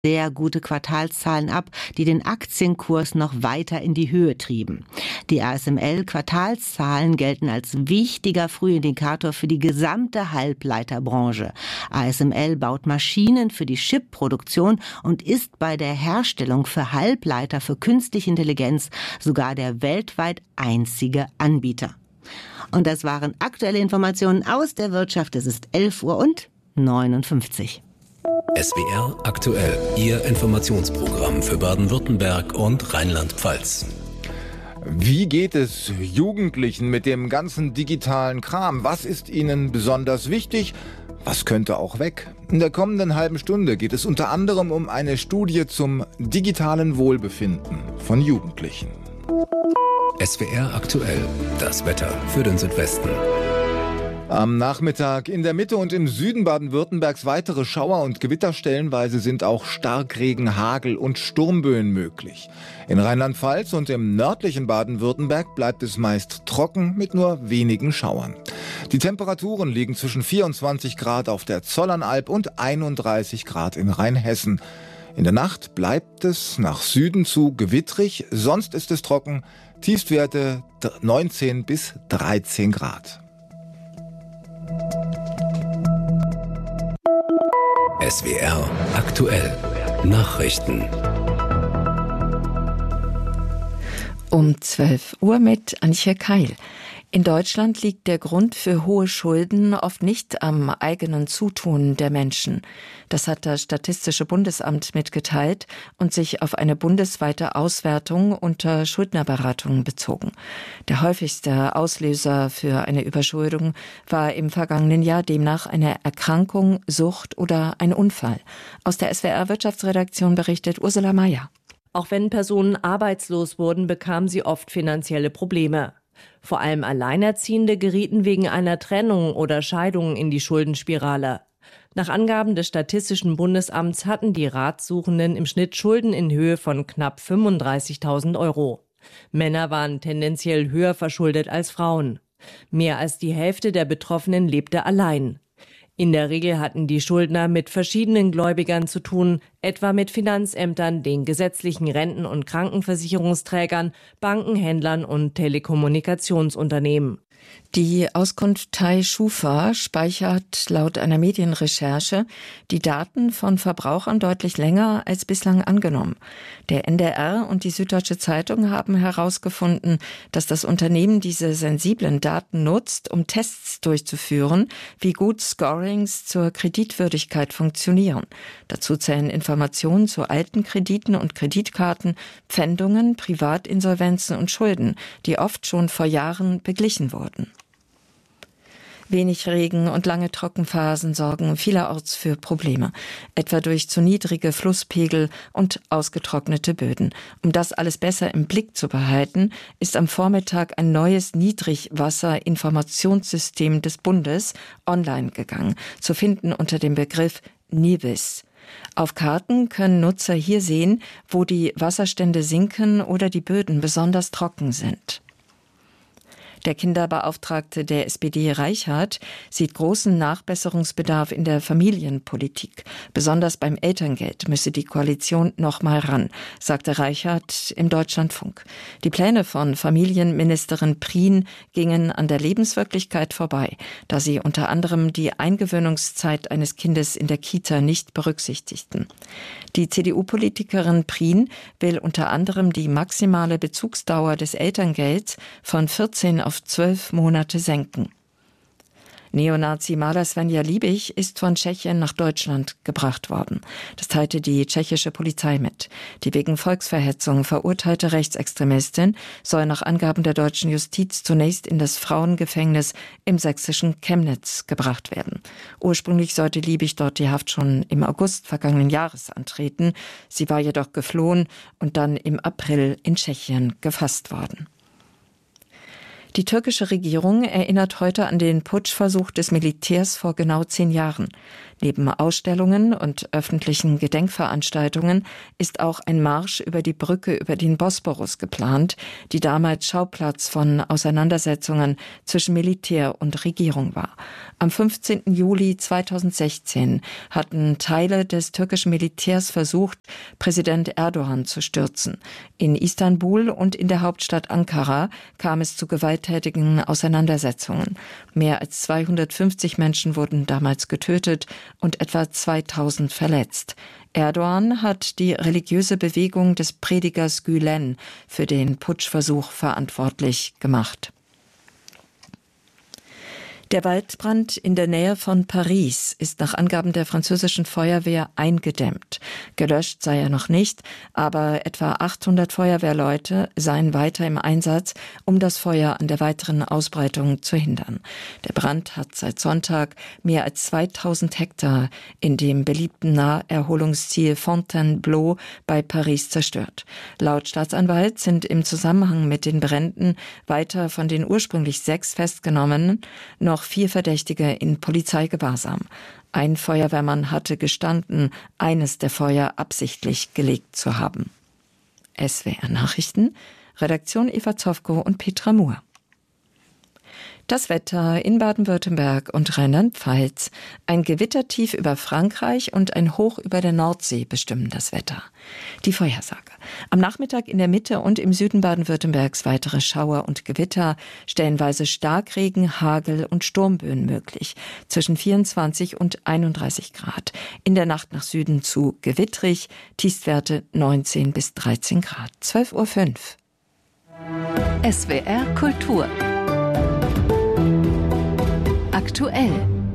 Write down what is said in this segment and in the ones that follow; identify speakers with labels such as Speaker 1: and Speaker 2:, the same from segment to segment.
Speaker 1: sehr gute Quartalszahlen ab, die den Aktienkurs noch weiter in die Höhe trieben. Die ASML-Quartalszahlen gelten als wichtiger Frühindikator für die gesamte Halbleiterbranche. ASML baut Maschinen für die Chip-Produktion und ist bei der Herstellung für Halbleiter für künstliche Intelligenz sogar der weltweit einzige Anbieter. Und das waren aktuelle Informationen aus der Wirtschaft. Es ist 11:59 Uhr.
Speaker 2: SWR aktuell, Ihr Informationsprogramm für Baden-Württemberg und Rheinland-Pfalz.
Speaker 3: Wie geht es Jugendlichen mit dem ganzen digitalen Kram? Was ist ihnen besonders wichtig? Was könnte auch weg? In der kommenden halben Stunde geht es unter anderem um eine Studie zum digitalen Wohlbefinden von Jugendlichen.
Speaker 2: SWR aktuell, das Wetter für den Südwesten.
Speaker 3: Am Nachmittag in der Mitte und im Süden Baden-Württembergs weitere Schauer und Gewitter. Stellenweise sind auch Starkregen, Hagel und Sturmböen möglich. In Rheinland-Pfalz und im nördlichen Baden-Württemberg bleibt es meist trocken mit nur wenigen Schauern. Die Temperaturen liegen zwischen 24 Grad auf der Zollernalb und 31 Grad in Rheinhessen. In der Nacht bleibt es nach Süden zu gewittrig, sonst ist es trocken. Tiefstwerte 19 bis 13 Grad.
Speaker 2: SWR aktuell, Nachrichten.
Speaker 4: Um 12 Uhr mit Antje Keil. In Deutschland liegt der Grund für hohe Schulden oft nicht am eigenen Zutun der Menschen. Das hat das Statistische Bundesamt mitgeteilt und sich auf eine bundesweite Auswertung unter Schuldnerberatungen bezogen. Der häufigste Auslöser für eine Überschuldung war im vergangenen Jahr demnach eine Erkrankung, Sucht oder ein Unfall. Aus der SWR-Wirtschaftsredaktion berichtet Ursula Mayer.
Speaker 5: Auch wenn Personen arbeitslos wurden, bekamen sie oft finanzielle Probleme. Vor allem Alleinerziehende gerieten wegen einer Trennung oder Scheidung in die Schuldenspirale. Nach Angaben des Statistischen Bundesamts hatten die Ratsuchenden im Schnitt Schulden in Höhe von knapp 35.000 Euro. Männer waren tendenziell höher verschuldet als Frauen. Mehr als die Hälfte der Betroffenen lebte allein. In der Regel hatten die Schuldner mit verschiedenen Gläubigern zu tun, etwa mit Finanzämtern, den gesetzlichen Renten- und Krankenversicherungsträgern, Banken, Händlern und Telekommunikationsunternehmen.
Speaker 4: Die Auskunftei Schufa speichert laut einer Medienrecherche die Daten von Verbrauchern deutlich länger als bislang angenommen. Der NDR und die Süddeutsche Zeitung haben herausgefunden, dass das Unternehmen diese sensiblen Daten nutzt, um Tests durchzuführen, wie gut Scorings zur Kreditwürdigkeit funktionieren. Dazu zählen Informationen zu alten Krediten und Kreditkarten, Pfändungen, Privatinsolvenzen und Schulden, die oft schon vor Jahren beglichen wurden. Wenig Regen und lange Trockenphasen sorgen vielerorts für Probleme, etwa durch zu niedrige Flusspegel und ausgetrocknete Böden. Um das alles besser im Blick zu behalten, ist am Vormittag ein neues Niedrigwasserinformationssystem des Bundes online gegangen, zu finden unter dem Begriff NIWIS. Auf Karten können Nutzer hier sehen, wo die Wasserstände sinken oder die Böden besonders trocken sind. Der Kinderbeauftragte der SPD Reichhardt sieht großen Nachbesserungsbedarf in der Familienpolitik. Besonders beim Elterngeld müsse die Koalition noch mal ran, sagte Reichhardt im Deutschlandfunk. Die Pläne von Familienministerin Prien gingen an der Lebenswirklichkeit vorbei, da sie unter anderem die Eingewöhnungszeit eines Kindes in der Kita nicht berücksichtigten. Die CDU-Politikerin Prien will unter anderem die maximale Bezugsdauer des Elterngelds von 14 auf 12 Monate senken. Neonazi-Maler Svenja Liebig ist von Tschechien nach Deutschland gebracht worden. Das teilte die tschechische Polizei mit. Die wegen Volksverhetzung verurteilte Rechtsextremistin soll nach Angaben der deutschen Justiz zunächst in das Frauengefängnis im sächsischen Chemnitz gebracht werden. Ursprünglich sollte Liebig dort die Haft schon im August vergangenen Jahres antreten. Sie war jedoch geflohen und dann im April in Tschechien gefasst worden. Die türkische Regierung erinnert heute an den Putschversuch des Militärs vor genau 10 Jahren. Neben Ausstellungen und öffentlichen Gedenkveranstaltungen ist auch ein Marsch über die Brücke über den Bosporus geplant, die damals Schauplatz von Auseinandersetzungen zwischen Militär und Regierung war. Am 15. Juli 2016 hatten Teile des türkischen Militärs versucht, Präsident Erdogan zu stürzen. In Istanbul und in der Hauptstadt Ankara kam es zu gewalttätigen Auseinandersetzungen. Mehr als 250 Menschen wurden damals getötet und etwa 2000 verletzt. Erdogan hat die religiöse Bewegung des Predigers Gülen für den Putschversuch verantwortlich gemacht. Der Waldbrand in der Nähe von Paris ist nach Angaben der französischen Feuerwehr eingedämmt. Gelöscht sei er noch nicht, aber etwa 800 Feuerwehrleute seien weiter im Einsatz, um das Feuer an der weiteren Ausbreitung zu hindern. Der Brand hat seit Sonntag mehr als 2000 Hektar in dem beliebten Naherholungsziel Fontainebleau bei Paris zerstört. Laut Staatsanwalt sind im Zusammenhang mit den Bränden weiter von den ursprünglich 6 Festgenommenen noch 4 Verdächtige in Polizeigewahrsam. Ein Feuerwehrmann hatte gestanden, eines der Feuer absichtlich gelegt zu haben. SWR Nachrichten, Redaktion Eva Zofko und Petra Muhr. Das Wetter in Baden-Württemberg und Rheinland-Pfalz. Ein Gewittertief über Frankreich und ein Hoch über der Nordsee bestimmen das Wetter. Die Vorhersage. Am Nachmittag in der Mitte und im Süden Baden-Württembergs weitere Schauer und Gewitter, stellenweise Starkregen, Hagel und Sturmböen möglich. Zwischen 24 und 31 Grad. In der Nacht nach Süden zu gewittrig, Tiefstwerte 19 bis 13 Grad. 12:05 Uhr.
Speaker 6: SWR Kultur. Aktuell.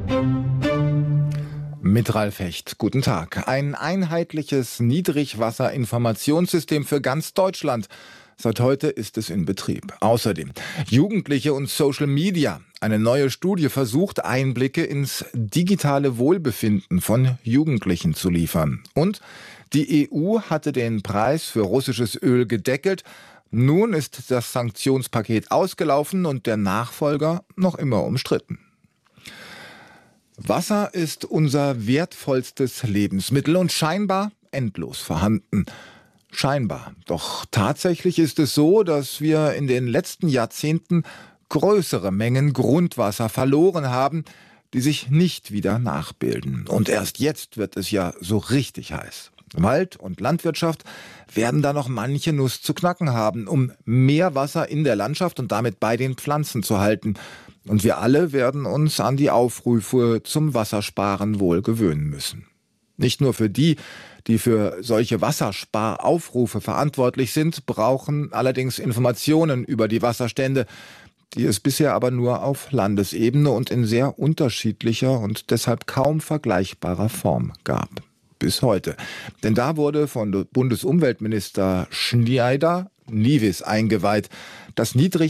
Speaker 3: Mit Ralf Hecht. Guten Tag. Ein einheitliches Niedrigwasserinformationssystem für ganz Deutschland. Seit heute ist es in Betrieb. Außerdem Jugendliche und Social Media. Eine neue Studie versucht, Einblicke ins digitale Wohlbefinden von Jugendlichen zu liefern. Und die EU hatte den Preis für russisches Öl gedeckelt. Nun ist das Sanktionspaket ausgelaufen und der Nachfolger noch immer umstritten. Wasser ist unser wertvollstes Lebensmittel und scheinbar endlos vorhanden. Scheinbar. Doch tatsächlich ist es so, dass wir in den letzten Jahrzehnten größere Mengen Grundwasser verloren haben, die sich nicht wieder nachbilden. Und erst jetzt wird es ja so richtig heiß. Wald und Landwirtschaft werden da noch manche Nuss zu knacken haben, um mehr Wasser in der Landschaft und damit bei den Pflanzen zu halten. Und wir alle werden uns an die Aufrufe zum Wassersparen wohl gewöhnen müssen. Nicht nur für die, die für solche Wassersparaufrufe verantwortlich sind, brauchen allerdings Informationen über die Wasserstände, die es bisher aber nur auf Landesebene und in sehr unterschiedlicher und deshalb kaum vergleichbarer Form gab. Bis heute. Denn da wurde von Bundesumweltminister Schneider NIWIS eingeweiht, das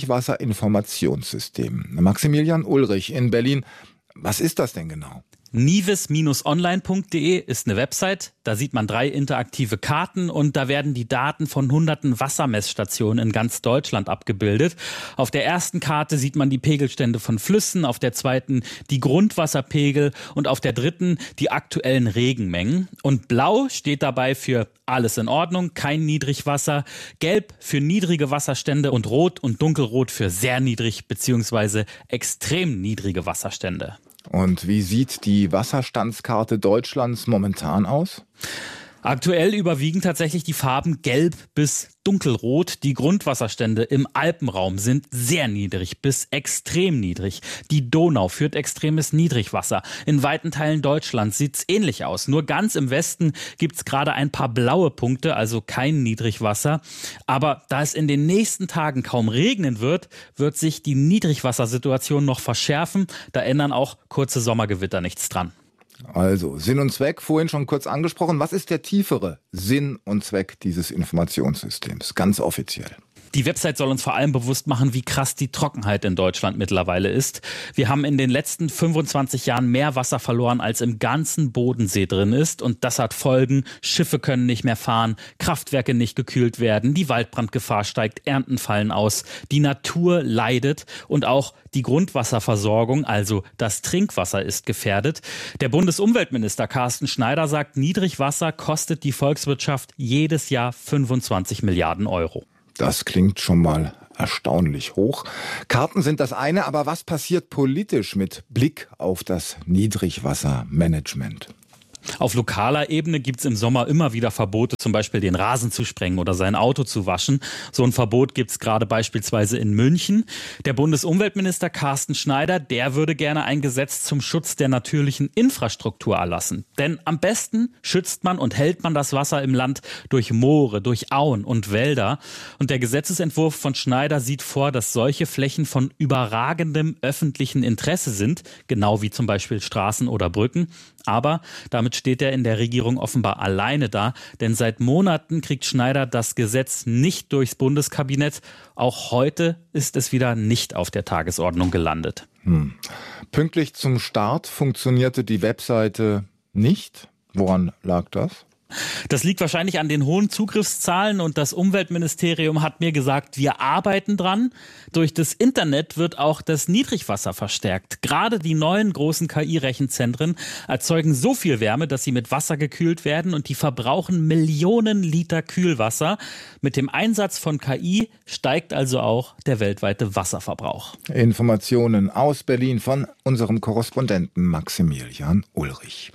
Speaker 3: Niedrigwasserinformationssystem. Maximilian Ulrich in Berlin. Was ist das denn genau?
Speaker 7: niwis-online.de ist eine Website, da sieht man 3 interaktive Karten und da werden die Daten von hunderten Wassermessstationen in ganz Deutschland abgebildet. Auf der ersten Karte sieht man die Pegelstände von Flüssen, auf der zweiten die Grundwasserpegel und auf der dritten die aktuellen Regenmengen. Und blau steht dabei für alles in Ordnung, kein Niedrigwasser, gelb für niedrige Wasserstände und rot und dunkelrot für sehr niedrig bzw. extrem niedrige Wasserstände.
Speaker 3: Und wie sieht die Wasserstandskarte Deutschlands momentan aus?
Speaker 7: Aktuell überwiegen tatsächlich die Farben gelb bis dunkelrot. Die Grundwasserstände im Alpenraum sind sehr niedrig bis extrem niedrig. Die Donau führt extremes Niedrigwasser. In weiten Teilen Deutschlands sieht's ähnlich aus. Nur ganz im Westen gibt's gerade ein paar blaue Punkte, also kein Niedrigwasser. Aber da es in den nächsten Tagen kaum regnen wird, wird sich die Niedrigwassersituation noch verschärfen. Da ändern auch kurze Sommergewitter nichts dran.
Speaker 3: Also, Sinn und Zweck, vorhin schon kurz angesprochen. Was ist der tiefere Sinn und Zweck dieses Informationssystems, ganz offiziell?
Speaker 7: Die Website soll uns vor allem bewusst machen, wie krass die Trockenheit in Deutschland mittlerweile ist. Wir haben in den letzten 25 Jahren mehr Wasser verloren, als im ganzen Bodensee drin ist. Und das hat Folgen. Schiffe können nicht mehr fahren, Kraftwerke nicht gekühlt werden, die Waldbrandgefahr steigt, Ernten fallen aus, die Natur leidet und auch die Grundwasserversorgung, also das Trinkwasser, ist gefährdet. Der Bundesumweltminister Carsten Schneider sagt, Niedrigwasser kostet die Volkswirtschaft jedes Jahr 25 Milliarden Euro.
Speaker 3: Das klingt schon mal erstaunlich hoch. Karten sind das eine, aber was passiert politisch mit Blick auf das Niedrigwassermanagement?
Speaker 7: Auf lokaler Ebene gibt es im Sommer immer wieder Verbote, zum Beispiel den Rasen zu sprengen oder sein Auto zu waschen. So ein Verbot gibt es gerade beispielsweise in München. Der Bundesumweltminister Carsten Schneider, der würde gerne ein Gesetz zum Schutz der natürlichen Infrastruktur erlassen. Denn am besten schützt man und hält man das Wasser im Land durch Moore, durch Auen und Wälder. Und der Gesetzesentwurf von Schneider sieht vor, dass solche Flächen von überragendem öffentlichen Interesse sind, genau wie zum Beispiel Straßen oder Brücken. Aber damit steht er in der Regierung offenbar alleine da, denn seit Monaten kriegt Schneider das Gesetz nicht durchs Bundeskabinett. Auch heute ist es wieder nicht auf der Tagesordnung gelandet.
Speaker 3: Pünktlich zum Start funktionierte die Webseite nicht. Woran lag das?
Speaker 7: Das liegt wahrscheinlich an den hohen Zugriffszahlen und das Umweltministerium hat mir gesagt, wir arbeiten dran. Durch das Internet wird auch das Niedrigwasser verstärkt. Gerade die neuen großen KI-Rechenzentren erzeugen so viel Wärme, dass sie mit Wasser gekühlt werden und die verbrauchen Millionen Liter Kühlwasser. Mit dem Einsatz von KI steigt also auch der weltweite Wasserverbrauch.
Speaker 3: Informationen aus Berlin von unserem Korrespondenten Maximilian Ulrich.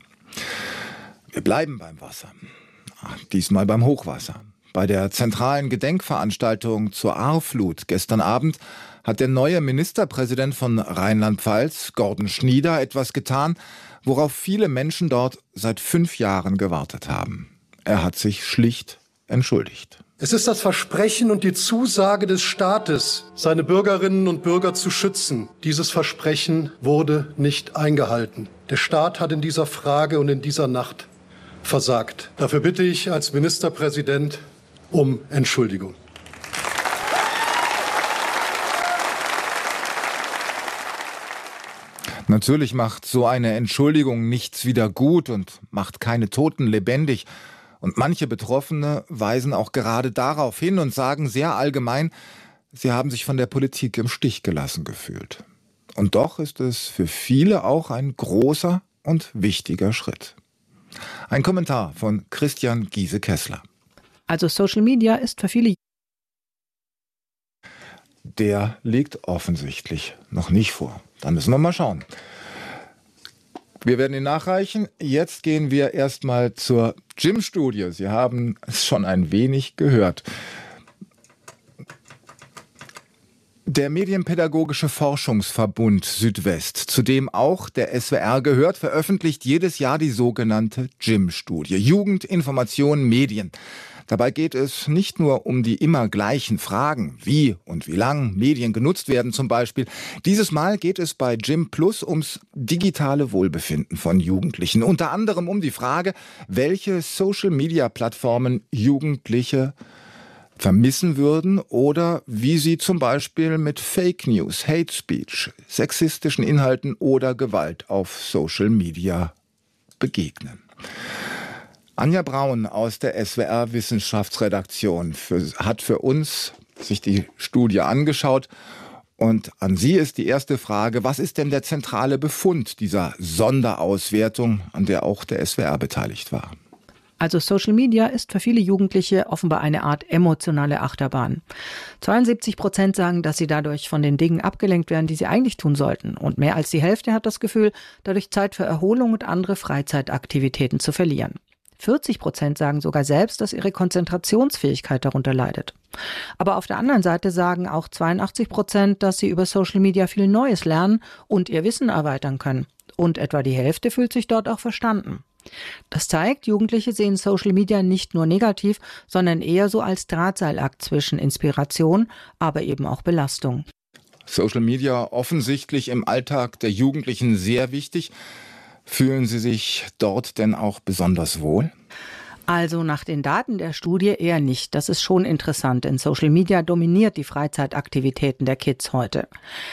Speaker 3: Wir bleiben beim Wasser. Diesmal beim Hochwasser. Bei der zentralen Gedenkveranstaltung zur Ahrflut gestern Abend hat der neue Ministerpräsident von Rheinland-Pfalz, Gordon Schnieder, etwas getan, worauf viele Menschen dort seit 5 Jahren gewartet haben. Er hat sich schlicht entschuldigt.
Speaker 8: Es ist das Versprechen und die Zusage des Staates, seine Bürgerinnen und Bürger zu schützen. Dieses Versprechen wurde nicht eingehalten. Der Staat hat in dieser Frage und in dieser Nacht versagt. Dafür bitte ich als Ministerpräsident um Entschuldigung.
Speaker 3: Natürlich macht so eine Entschuldigung nichts wieder gut und macht keine Toten lebendig. Und manche Betroffene weisen auch gerade darauf hin und sagen sehr allgemein, sie haben sich von der Politik im Stich gelassen gefühlt. Und doch ist es für viele auch ein großer und wichtiger Schritt. Ein Kommentar von Christian Giese-Kessler.
Speaker 9: Also Social Media ist für viele...
Speaker 3: Der liegt offensichtlich noch nicht vor. Dann müssen wir mal schauen. Wir werden ihn nachreichen. Jetzt gehen wir erstmal zur Gym-Studie. Sie haben es schon ein wenig gehört. Der Medienpädagogische Forschungsverbund Südwest, zu dem auch der SWR gehört, veröffentlicht jedes Jahr die sogenannte Gym-Studie. Jugend, Information, Medien. Dabei geht es nicht nur um die immer gleichen Fragen, wie und wie lang Medien genutzt werden zum Beispiel. Dieses Mal geht es bei Gym Plus ums digitale Wohlbefinden von Jugendlichen. Unter anderem um die Frage, welche Social-Media-Plattformen Jugendliche vermissen würden oder wie sie zum Beispiel mit Fake News, Hate Speech, sexistischen Inhalten oder Gewalt auf Social Media begegnen. Anja Braun aus der SWR Wissenschaftsredaktion hat für uns sich die Studie angeschaut. Und an Sie ist die erste Frage, was ist denn der zentrale Befund dieser Sonderauswertung, an der auch der SWR beteiligt war?
Speaker 9: Also Social Media ist für viele Jugendliche offenbar eine Art emotionale Achterbahn. 72% sagen, dass sie dadurch von den Dingen abgelenkt werden, die sie eigentlich tun sollten. Und mehr als die Hälfte hat das Gefühl, dadurch Zeit für Erholung und andere Freizeitaktivitäten zu verlieren. 40% sagen sogar selbst, dass ihre Konzentrationsfähigkeit darunter leidet. Aber auf der anderen Seite sagen auch 82%, dass sie über Social Media viel Neues lernen und ihr Wissen erweitern können. Und etwa die Hälfte fühlt sich dort auch verstanden. Das zeigt, Jugendliche sehen Social Media nicht nur negativ, sondern eher so als Drahtseilakt zwischen Inspiration, aber eben auch Belastung.
Speaker 3: Social Media offensichtlich im Alltag der Jugendlichen sehr wichtig. Fühlen Sie sich dort denn auch besonders wohl?
Speaker 9: Also nach den Daten der Studie eher nicht. Das ist schon interessant, denn Social Media dominiert die Freizeitaktivitäten der Kids heute.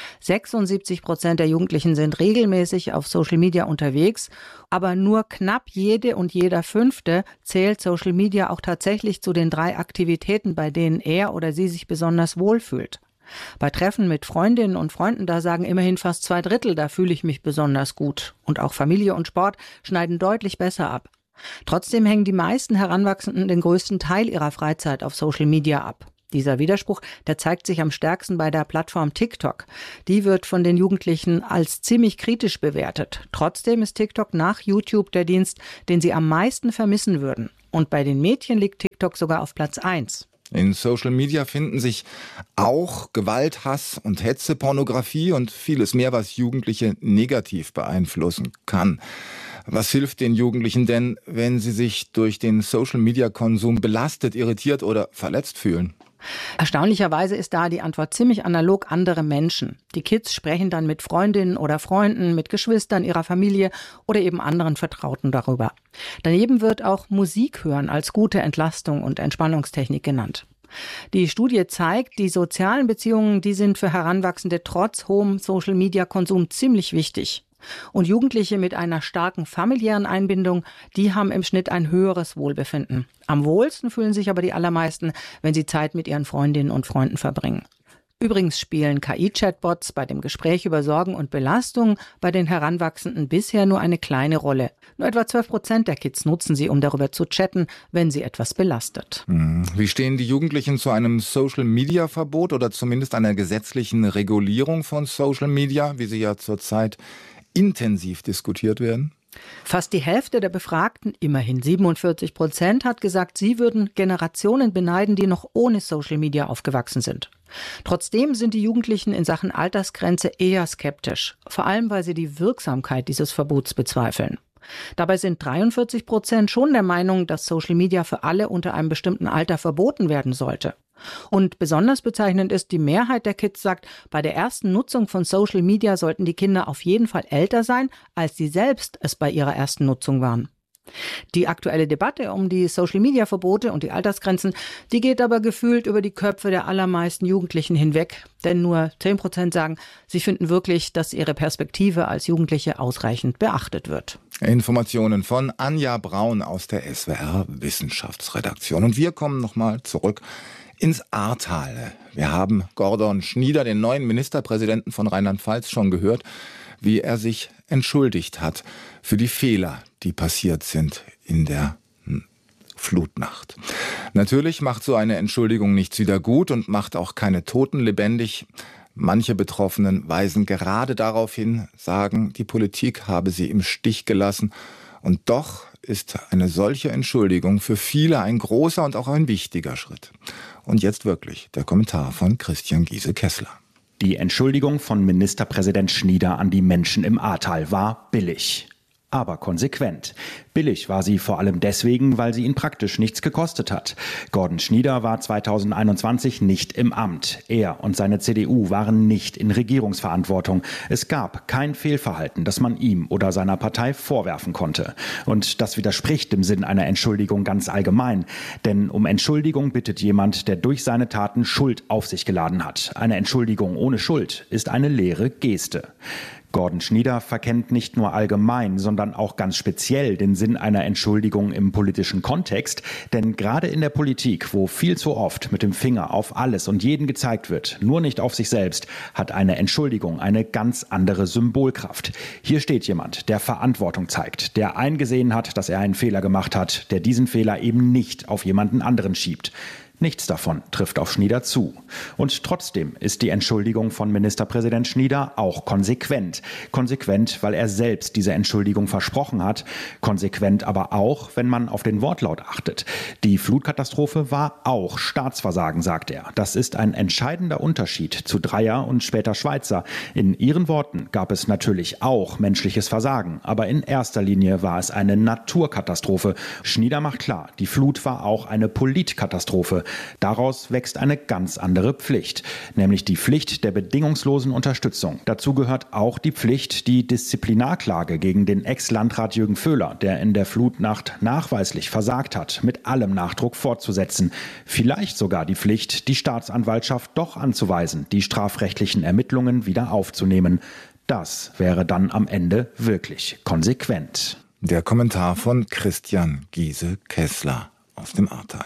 Speaker 9: 76% der Jugendlichen sind regelmäßig auf Social Media unterwegs, aber nur knapp jede und jeder Fünfte zählt Social Media auch tatsächlich zu den 3 Aktivitäten, bei denen er oder sie sich besonders wohlfühlt. Bei Treffen mit Freundinnen und Freunden, da sagen immerhin fast 2/3, da fühle ich mich besonders gut. Und auch Familie und Sport schneiden deutlich besser ab. Trotzdem hängen die meisten Heranwachsenden den größten Teil ihrer Freizeit auf Social Media ab. Dieser Widerspruch, der zeigt sich am stärksten bei der Plattform TikTok. Die wird von den Jugendlichen als ziemlich kritisch bewertet. Trotzdem ist TikTok nach YouTube der Dienst, den sie am meisten vermissen würden. Und bei den Mädchen liegt TikTok sogar auf Platz 1.
Speaker 3: In Social Media finden sich auch Gewalt, Hass und Hetze, Pornografie und vieles mehr, was Jugendliche negativ beeinflussen kann. Was hilft den Jugendlichen denn, wenn sie sich durch den Social-Media-Konsum belastet, irritiert oder verletzt fühlen?
Speaker 9: Erstaunlicherweise ist da die Antwort ziemlich analog andere Menschen. Die Kids sprechen dann mit Freundinnen oder Freunden, mit Geschwistern ihrer Familie oder eben anderen Vertrauten darüber. Daneben wird auch Musik hören als gute Entlastung und Entspannungstechnik genannt. Die Studie zeigt, die sozialen Beziehungen, die sind für Heranwachsende trotz hohem Social-Media-Konsum ziemlich wichtig. Und Jugendliche mit einer starken familiären Einbindung, die haben im Schnitt ein höheres Wohlbefinden. Am wohlsten fühlen sich aber die allermeisten, wenn sie Zeit mit ihren Freundinnen und Freunden verbringen. Übrigens spielen KI-Chatbots bei dem Gespräch über Sorgen und Belastungen bei den Heranwachsenden bisher nur eine kleine Rolle. Nur etwa 12% der Kids nutzen sie, um darüber zu chatten, wenn sie etwas belastet.
Speaker 3: Wie stehen die Jugendlichen zu einem Social-Media-Verbot oder zumindest einer gesetzlichen Regulierung von Social Media, wie sie ja zurzeit intensiv diskutiert werden?
Speaker 9: Fast die Hälfte der Befragten, immerhin 47%, hat gesagt, sie würden Generationen beneiden, die noch ohne Social Media aufgewachsen sind. Trotzdem sind die Jugendlichen in Sachen Altersgrenze eher skeptisch, vor allem weil sie die Wirksamkeit dieses Verbots bezweifeln. Dabei sind 43% schon der Meinung, dass Social Media für alle unter einem bestimmten Alter verboten werden sollte. Und besonders bezeichnend ist, die Mehrheit der Kids sagt, bei der ersten Nutzung von Social Media sollten die Kinder auf jeden Fall älter sein, als sie selbst es bei ihrer ersten Nutzung waren. Die aktuelle Debatte um die Social-Media-Verbote und die Altersgrenzen, die geht aber gefühlt über die Köpfe der allermeisten Jugendlichen hinweg. Denn nur 10% sagen, sie finden wirklich, dass ihre Perspektive als Jugendliche ausreichend beachtet wird.
Speaker 3: Informationen von Anja Braun aus der SWR Wissenschaftsredaktion. Und wir kommen nochmal zurück ins Ahrtal. Wir haben Gordon Schnieder, den neuen Ministerpräsidenten von Rheinland-Pfalz, schon gehört, wie er sich entschuldigt hat für die Fehler, die passiert sind in der Flutnacht. Natürlich macht so eine Entschuldigung nichts wieder gut und macht auch keine Toten lebendig. Manche Betroffenen weisen gerade darauf hin, sagen, die Politik habe sie im Stich gelassen. Und doch ist eine solche Entschuldigung für viele ein großer und auch ein wichtiger Schritt. Und jetzt wirklich der Kommentar von Christian Giese-Kessler.
Speaker 10: Die Entschuldigung von Ministerpräsident Schnieder an die Menschen im Ahrtal war billig, aber konsequent. Billig war sie vor allem deswegen, weil sie ihn praktisch nichts gekostet hat. Gordon Schnieder war 2021 nicht im Amt. Er und seine CDU waren nicht in Regierungsverantwortung. Es gab kein Fehlverhalten, das man ihm oder seiner Partei vorwerfen konnte. Und das widerspricht dem Sinn einer Entschuldigung ganz allgemein. Denn um Entschuldigung bittet jemand, der durch seine Taten Schuld auf sich geladen hat. Eine Entschuldigung ohne Schuld ist eine leere Geste. Gordon Schnieder verkennt nicht nur allgemein, sondern auch ganz speziell den Sinn einer Entschuldigung im politischen Kontext. Denn gerade in der Politik, wo viel zu oft mit dem Finger auf alles und jeden gezeigt wird, nur nicht auf sich selbst, hat eine Entschuldigung eine ganz andere Symbolkraft. Hier steht jemand, der Verantwortung zeigt, der eingesehen hat, dass er einen Fehler gemacht hat, der diesen Fehler eben nicht auf jemanden anderen schiebt. Nichts davon trifft auf Schnieder zu. Und trotzdem ist die Entschuldigung von Ministerpräsident Schnieder auch konsequent. Konsequent, weil er selbst diese Entschuldigung versprochen hat. Konsequent aber auch, wenn man auf den Wortlaut achtet. Die Flutkatastrophe war auch Staatsversagen, sagt er. Das ist ein entscheidender Unterschied zu Dreyer und später Schweitzer. In ihren Worten gab es natürlich auch menschliches Versagen. Aber in erster Linie war es eine Naturkatastrophe. Schnieder macht klar, die Flut war auch eine Politkatastrophe. Daraus wächst eine ganz andere Pflicht, nämlich die Pflicht der bedingungslosen Unterstützung. Dazu gehört auch die Pflicht, die Disziplinarklage gegen den Ex-Landrat Jürgen Vöhler, der in der Flutnacht nachweislich versagt hat, mit allem Nachdruck fortzusetzen. Vielleicht sogar die Pflicht, die Staatsanwaltschaft doch anzuweisen, die strafrechtlichen Ermittlungen wieder aufzunehmen. Das wäre dann am Ende wirklich konsequent.
Speaker 3: Der Kommentar von Christian Giese-Kessler aus dem Ahrtal.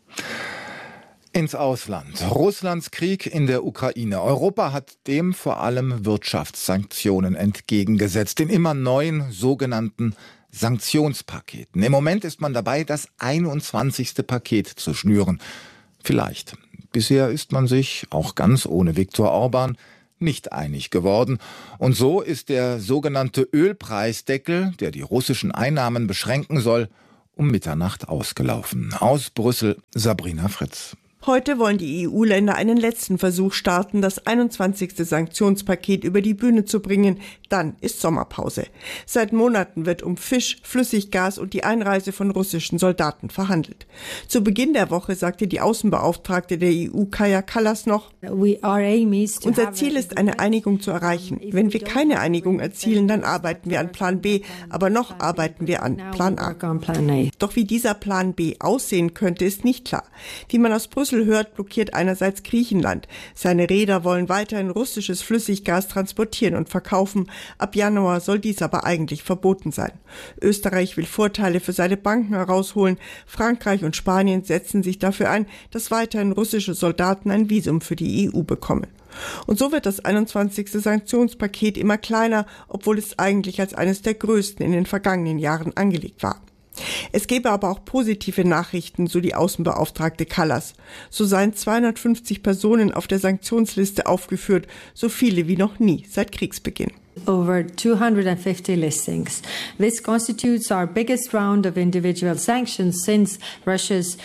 Speaker 3: Ins Ausland. Russlands Krieg in der Ukraine. Europa hat dem vor allem Wirtschaftssanktionen entgegengesetzt, den immer neuen sogenannten Sanktionspaketen. Im Moment ist man dabei, das 21. Paket zu schnüren. Vielleicht. Bisher ist man sich, auch ganz ohne Viktor Orbán, nicht einig geworden. Und so ist der sogenannte Ölpreisdeckel, der die russischen Einnahmen beschränken soll, um Mitternacht ausgelaufen. Aus Brüssel, Sabrina Fritz.
Speaker 11: Heute wollen die EU-Länder einen letzten Versuch starten, das 21. Sanktionspaket über die Bühne zu bringen. Dann ist Sommerpause. Seit Monaten wird um Fisch, Flüssiggas und die Einreise von russischen Soldaten verhandelt. Zu Beginn der Woche sagte die Außenbeauftragte der EU, Kaja Kallas, noch: Unser Ziel ist, eine Einigung zu erreichen. Wenn wir keine Einigung erzielen, dann arbeiten wir an Plan B, aber noch arbeiten wir an Plan A. Doch wie dieser Plan B aussehen könnte, ist nicht klar. Wie man aus Brüssel hört, blockiert einerseits Griechenland. Seine Reeder wollen weiterhin russisches Flüssiggas transportieren und verkaufen. Ab Januar soll dies aber eigentlich verboten sein. Österreich will Vorteile für seine Banken herausholen. Frankreich und Spanien setzen sich dafür ein, dass weiterhin russische Soldaten ein Visum für die EU bekommen. Und so wird das 21. Sanktionspaket immer kleiner, obwohl es eigentlich als eines der größten in den vergangenen Jahren angelegt war. Es gäbe aber auch positive Nachrichten, so die Außenbeauftragte Kallas. So seien 250 Personen auf der Sanktionsliste aufgeführt, so viele wie noch nie seit Kriegsbeginn.
Speaker 12: Over 250 listings. This constitutes our biggest round of individual sanctions since Russia's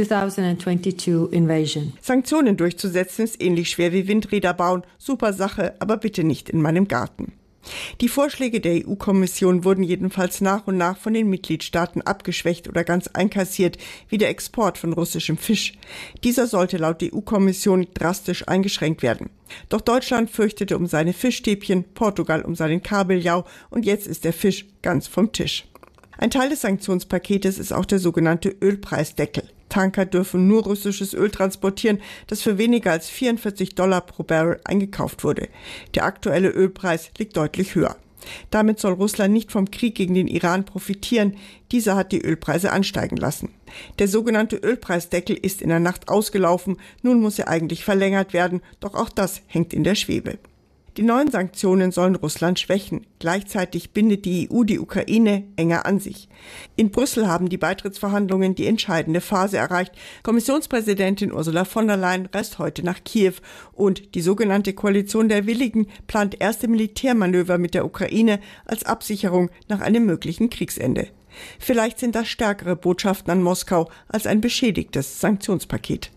Speaker 12: 2022 invasion.
Speaker 11: Sanktionen durchzusetzen ist ähnlich schwer wie Windräder bauen. Super Sache, aber bitte nicht in meinem Garten. Die Vorschläge der EU-Kommission wurden jedenfalls nach und nach von den Mitgliedstaaten abgeschwächt oder ganz einkassiert, wie der Export von russischem Fisch. Dieser sollte laut der EU-Kommission drastisch eingeschränkt werden. Doch Deutschland fürchtete um seine Fischstäbchen, Portugal um seinen Kabeljau und jetzt ist der Fisch ganz vom Tisch. Ein Teil des Sanktionspaketes ist auch der sogenannte Ölpreisdeckel. Tanker dürfen nur russisches Öl transportieren, das für weniger als $44 pro Barrel eingekauft wurde. Der aktuelle Ölpreis liegt deutlich höher. Damit soll Russland nicht vom Krieg gegen den Iran profitieren. Dieser hat die Ölpreise ansteigen lassen. Der sogenannte Ölpreisdeckel ist in der Nacht ausgelaufen. Nun muss er eigentlich verlängert werden, doch auch das hängt in der Schwebe. Die neuen Sanktionen sollen Russland schwächen. Gleichzeitig bindet die EU die Ukraine enger an sich. In Brüssel haben die Beitrittsverhandlungen die entscheidende Phase erreicht. Kommissionspräsidentin Ursula von der Leyen reist heute nach Kiew. Und die sogenannte Koalition der Willigen plant erste Militärmanöver mit der Ukraine als Absicherung nach einem möglichen Kriegsende. Vielleicht sind das stärkere Botschaften an Moskau als ein beschädigtes Sanktionspaket.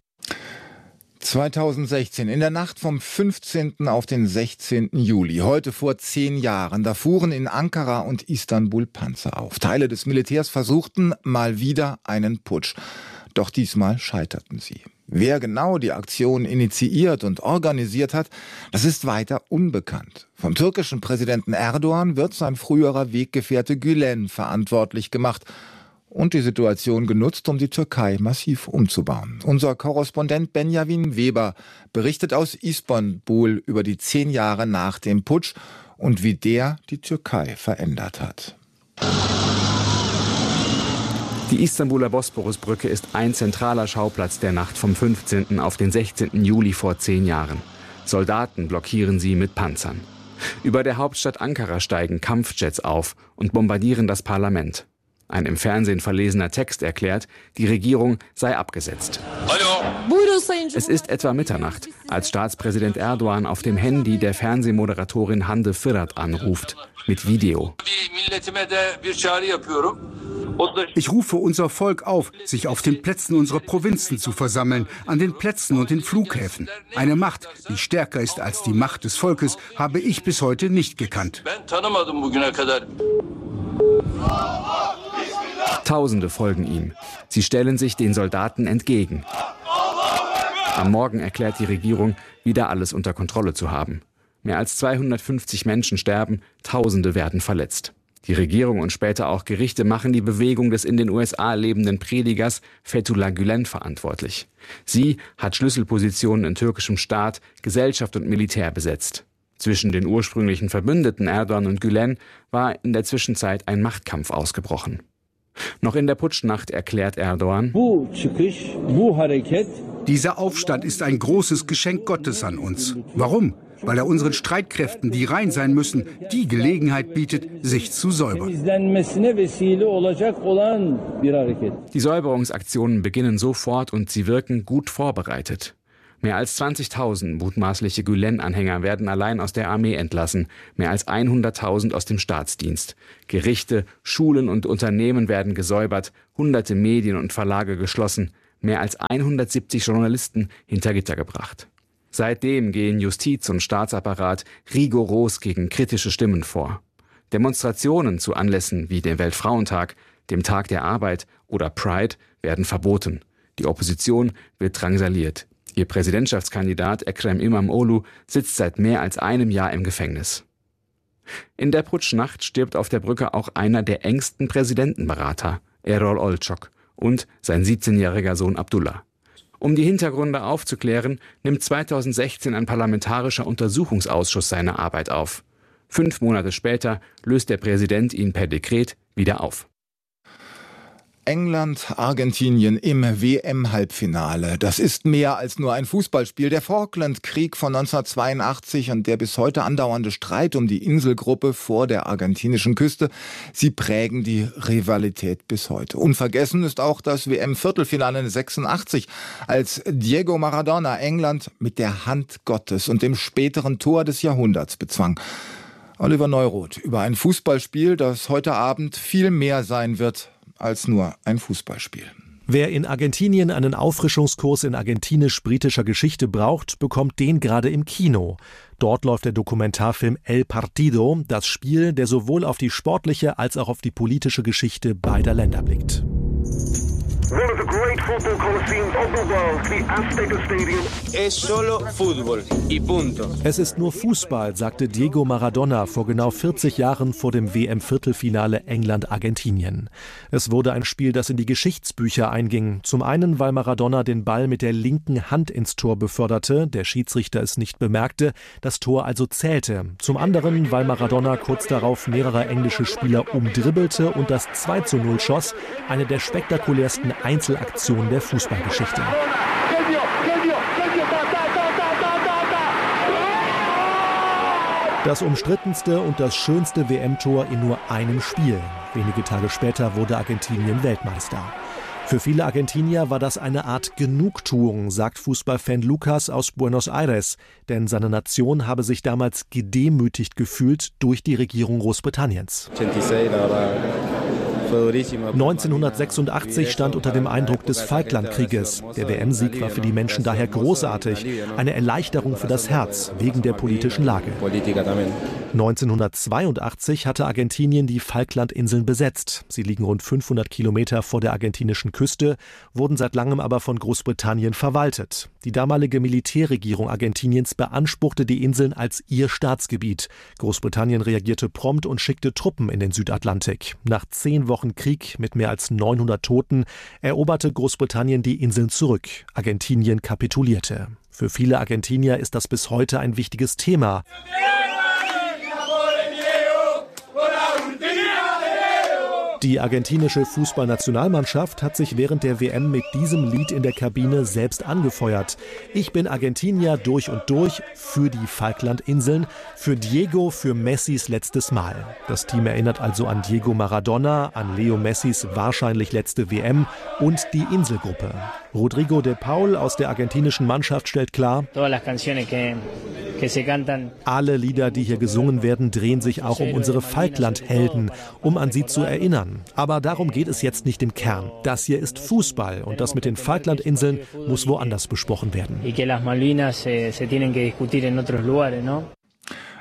Speaker 3: 2016, in der Nacht vom 15. auf den 16. Juli, heute vor 10 Jahren, da fuhren in Ankara und Istanbul Panzer auf. Teile des Militärs versuchten mal wieder einen Putsch. Doch diesmal scheiterten sie. Wer genau die Aktion initiiert und organisiert hat, das ist weiter unbekannt. Vom türkischen Präsidenten Erdogan wird sein früherer Weggefährte Gülen verantwortlich gemacht und die Situation genutzt, um die Türkei massiv umzubauen. Unser Korrespondent Benjamin Weber berichtet aus Istanbul über die 10 Jahre nach dem Putsch und wie der die Türkei verändert hat.
Speaker 13: Die Istanbuler Bosporusbrücke ist ein zentraler Schauplatz der Nacht vom 15. auf den 16. Juli vor 10 Jahren. Soldaten blockieren sie mit Panzern. Über der Hauptstadt Ankara steigen Kampfjets auf und bombardieren das Parlament. Ein im Fernsehen verlesener Text erklärt, die Regierung sei abgesetzt. Es ist etwa Mitternacht, als Staatspräsident Erdogan auf dem Handy der Fernsehmoderatorin Hande Fırat anruft, mit Video.
Speaker 14: Ich rufe unser Volk auf, sich auf den Plätzen unserer Provinzen zu versammeln, an den Plätzen und den Flughäfen. Eine Macht, die stärker ist als die Macht des Volkes, habe ich bis heute nicht gekannt.
Speaker 13: Tausende folgen ihm. Sie stellen sich den Soldaten entgegen. Am Morgen erklärt die Regierung, wieder alles unter Kontrolle zu haben. Mehr als 250 Menschen sterben, Tausende werden verletzt. Die Regierung und später auch Gerichte machen die Bewegung des in den USA lebenden Predigers Fethullah Gülen verantwortlich. Sie hat Schlüsselpositionen in türkischem Staat, Gesellschaft und Militär besetzt. Zwischen den ursprünglichen Verbündeten Erdogan und Gülen war in der Zwischenzeit ein Machtkampf ausgebrochen. Noch in der Putschnacht erklärt Erdogan:
Speaker 14: Dieser Aufstand ist ein großes Geschenk Gottes an uns. Warum? Weil er unseren Streitkräften, die rein sein müssen, die Gelegenheit bietet, sich zu säubern.
Speaker 13: Die Säuberungsaktionen beginnen sofort und sie wirken gut vorbereitet. Mehr als 20.000 mutmaßliche Gülen-Anhänger werden allein aus der Armee entlassen, mehr als 100.000 aus dem Staatsdienst. Gerichte, Schulen und Unternehmen werden gesäubert, hunderte Medien und Verlage geschlossen, mehr als 170 Journalisten hinter Gitter gebracht. Seitdem gehen Justiz und Staatsapparat rigoros gegen kritische Stimmen vor. Demonstrationen zu Anlässen wie dem Weltfrauentag, dem Tag der Arbeit oder Pride werden verboten. Die Opposition wird drangsaliert. Ihr Präsidentschaftskandidat Ekrem İmamoğlu sitzt seit mehr als einem Jahr im Gefängnis. In der Putschnacht stirbt auf der Brücke auch einer der engsten Präsidentenberater, Erol Olcok, und sein 17-jähriger Sohn Abdullah. Um die Hintergründe aufzuklären, nimmt 2016 ein parlamentarischer Untersuchungsausschuss seine Arbeit auf. 5 Monate später löst der Präsident ihn per Dekret wieder auf.
Speaker 3: England, Argentinien im WM-Halbfinale. Das ist mehr als nur ein Fußballspiel. Der Falklandkrieg von 1982 und der bis heute andauernde Streit um die Inselgruppe vor der argentinischen Küste, sie prägen die Rivalität bis heute. Unvergessen ist auch das WM-Viertelfinale 86, als Diego Maradona England mit der Hand Gottes und dem späteren Tor des Jahrhunderts bezwang. Oliver Neuroth über ein Fußballspiel, das heute Abend viel mehr sein wird als nur ein Fußballspiel.
Speaker 15: Wer in Argentinien einen Auffrischungskurs in argentinisch-britischer Geschichte braucht, bekommt den gerade im Kino. Dort läuft der Dokumentarfilm El Partido, das Spiel, der sowohl auf die sportliche als auch auf die politische Geschichte beider Länder blickt.
Speaker 16: One of the great football coliseums of the world, the Azteca Stadium.
Speaker 17: Es solo fútbol y punto.
Speaker 15: Es ist nur Fußball, sagte Diego Maradona vor genau 40 Jahren vor dem WM-Viertelfinale England-Argentinien. Es wurde ein Spiel, das in die Geschichtsbücher einging. Zum einen, weil Maradona den Ball mit der linken Hand ins Tor beförderte, der Schiedsrichter es nicht bemerkte, das Tor also zählte. Zum anderen, weil Maradona kurz darauf mehrere englische Spieler umdribbelte und das 2:0 schoss, eine der spektakulärsten Einzelaktion der Fußballgeschichte. Das umstrittenste und das schönste WM-Tor in nur einem Spiel. Wenige Tage später wurde Argentinien Weltmeister. Für viele Argentinier war das eine Art Genugtuung, sagt Fußballfan Lucas aus Buenos Aires, denn seine Nation habe sich damals gedemütigt gefühlt durch die Regierung Großbritanniens. 1986 stand unter dem Eindruck des Falklandkrieges. Der WM-Sieg war für die Menschen daher großartig, eine Erleichterung für das Herz wegen der politischen Lage. 1982 hatte Argentinien die Falklandinseln besetzt. Sie liegen rund 500 Kilometer vor der argentinischen Küste, wurden seit langem aber von Großbritannien verwaltet. Die damalige Militärregierung Argentiniens beanspruchte die Inseln als ihr Staatsgebiet. Großbritannien reagierte prompt und schickte Truppen in den Südatlantik. Nach 10 Wochen Krieg mit mehr als 900 Toten eroberte Großbritannien die Inseln zurück. Argentinien kapitulierte. Für viele Argentinier ist das bis heute ein wichtiges Thema. Die argentinische Fußballnationalmannschaft hat sich während der WM mit diesem Lied in der Kabine selbst angefeuert. Ich bin Argentinier durch und durch, für die Falklandinseln, für Diego, für Messis letztes Mal. Das Team erinnert also an Diego Maradona, an Leo Messis wahrscheinlich letzte WM und die Inselgruppe. Rodrigo de Paul aus der argentinischen Mannschaft stellt klar: Alle Lieder, die hier gesungen werden, drehen sich auch um unsere Falklandhelden, um an sie zu erinnern. Aber darum geht es jetzt nicht im Kern. Das hier ist Fußball und das mit den Falklandinseln muss woanders besprochen werden.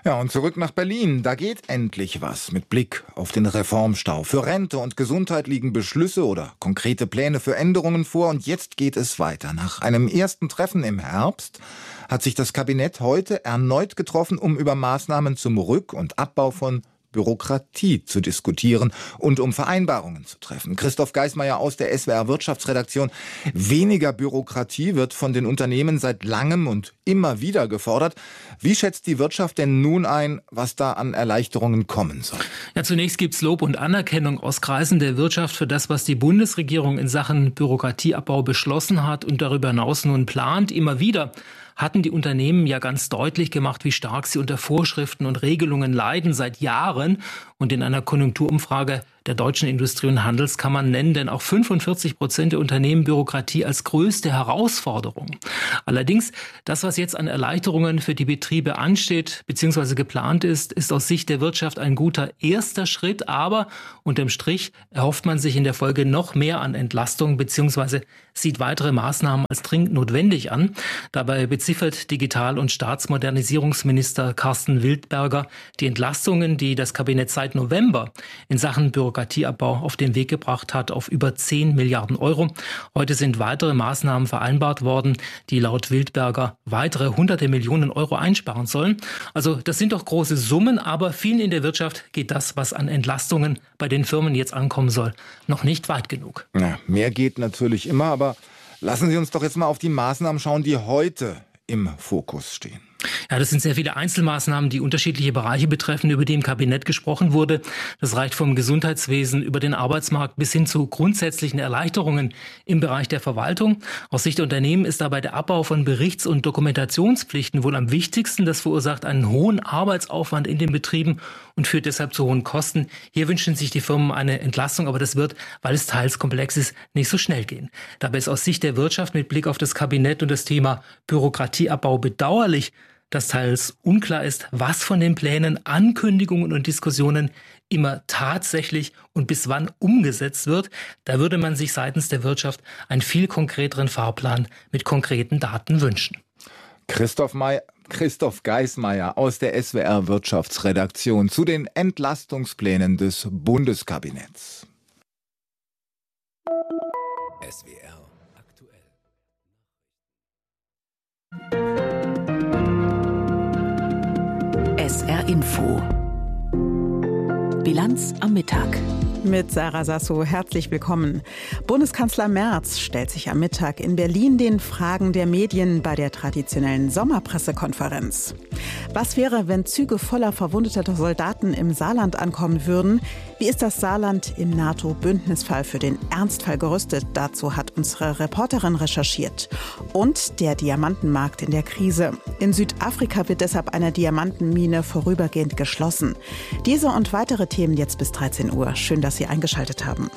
Speaker 3: Ja, und zurück nach Berlin. Da geht endlich was mit Blick auf den Reformstau. Für Rente und Gesundheit liegen Beschlüsse oder konkrete Pläne für Änderungen vor. Und jetzt geht es weiter. Nach einem ersten Treffen im Herbst hat sich das Kabinett heute erneut getroffen, um über Maßnahmen zum Rück- und Abbau von Bürokratie zu diskutieren und um Vereinbarungen zu treffen. Christoph Geismeier aus der SWR Wirtschaftsredaktion. Weniger Bürokratie wird von den Unternehmen seit langem und immer wieder gefordert. Wie schätzt die Wirtschaft denn nun ein, was da an Erleichterungen kommen soll?
Speaker 18: Ja, zunächst gibt's Lob und Anerkennung aus Kreisen der Wirtschaft für das, was die Bundesregierung in Sachen Bürokratieabbau beschlossen hat und darüber hinaus nun plant. Immer wieder hatten die Unternehmen ja ganz deutlich gemacht, wie stark sie unter Vorschriften und Regelungen leiden seit Jahren. Und in einer Konjunkturumfrage der Deutschen Industrie- und Handelskammer nennen denn auch 45% der Unternehmen Bürokratie als größte Herausforderung. Allerdings, das, was jetzt an Erleichterungen für die Betriebe ansteht bzw. geplant ist, ist aus Sicht der Wirtschaft ein guter erster Schritt. Aber unterm Strich erhofft man sich in der Folge noch mehr an Entlastung bzw. sieht weitere Maßnahmen als dringend notwendig an. Dabei beziffert Digital- und Staatsmodernisierungsminister Carsten Wildberger die Entlastungen, die das Kabinett seit November in Sachen Bürokratieabbau auf den Weg gebracht hat, auf über 10 Milliarden Euro. Heute sind weitere Maßnahmen vereinbart worden, die laut Wildberger weitere hunderte Millionen Euro einsparen sollen. Also das sind doch große Summen, aber vielen in der Wirtschaft geht das, was an Entlastungen bei den Firmen jetzt ankommen soll, noch nicht weit genug.
Speaker 3: Ja, mehr geht natürlich immer, aber lassen Sie uns doch jetzt mal auf die Maßnahmen schauen, die heute im Fokus stehen.
Speaker 18: Ja, das sind sehr viele Einzelmaßnahmen, die unterschiedliche Bereiche betreffen, über die im Kabinett gesprochen wurde. Das reicht vom Gesundheitswesen über den Arbeitsmarkt bis hin zu grundsätzlichen Erleichterungen im Bereich der Verwaltung. Aus Sicht der Unternehmen ist dabei der Abbau von Berichts- und Dokumentationspflichten wohl am wichtigsten. Das verursacht einen hohen Arbeitsaufwand in den Betrieben und führt deshalb zu hohen Kosten. Hier wünschen sich die Firmen eine Entlastung, aber das wird, weil es teils komplex ist, nicht so schnell gehen. Dabei ist aus Sicht der Wirtschaft mit Blick auf das Kabinett und das Thema Bürokratieabbau bedauerlich, dass teils unklar ist, was von den Plänen, Ankündigungen und Diskussionen immer tatsächlich und bis wann umgesetzt wird. Da würde man sich seitens der Wirtschaft einen viel konkreteren Fahrplan mit konkreten Daten wünschen.
Speaker 3: Christoph Geismeier aus der SWR Wirtschaftsredaktion zu den Entlastungsplänen des Bundeskabinetts.
Speaker 2: SWR aktuell.
Speaker 6: SR Info. Bilanz am Mittag.
Speaker 19: Mit Sarah Sasso, herzlich willkommen. Bundeskanzler Merz stellt sich am Mittag in Berlin den Fragen der Medien bei der traditionellen Sommerpressekonferenz. Was wäre, wenn Züge voller verwundeter Soldaten im Saarland ankommen würden? Wie ist das Saarland im NATO-Bündnisfall für den Ernstfall gerüstet? Dazu hat unsere Reporterin recherchiert. Und der Diamantenmarkt in der Krise. In Südafrika wird deshalb eine Diamantenmine vorübergehend geschlossen. Diese und weitere Themen jetzt bis 13 Uhr. Schön, dass Sie eingeschaltet haben.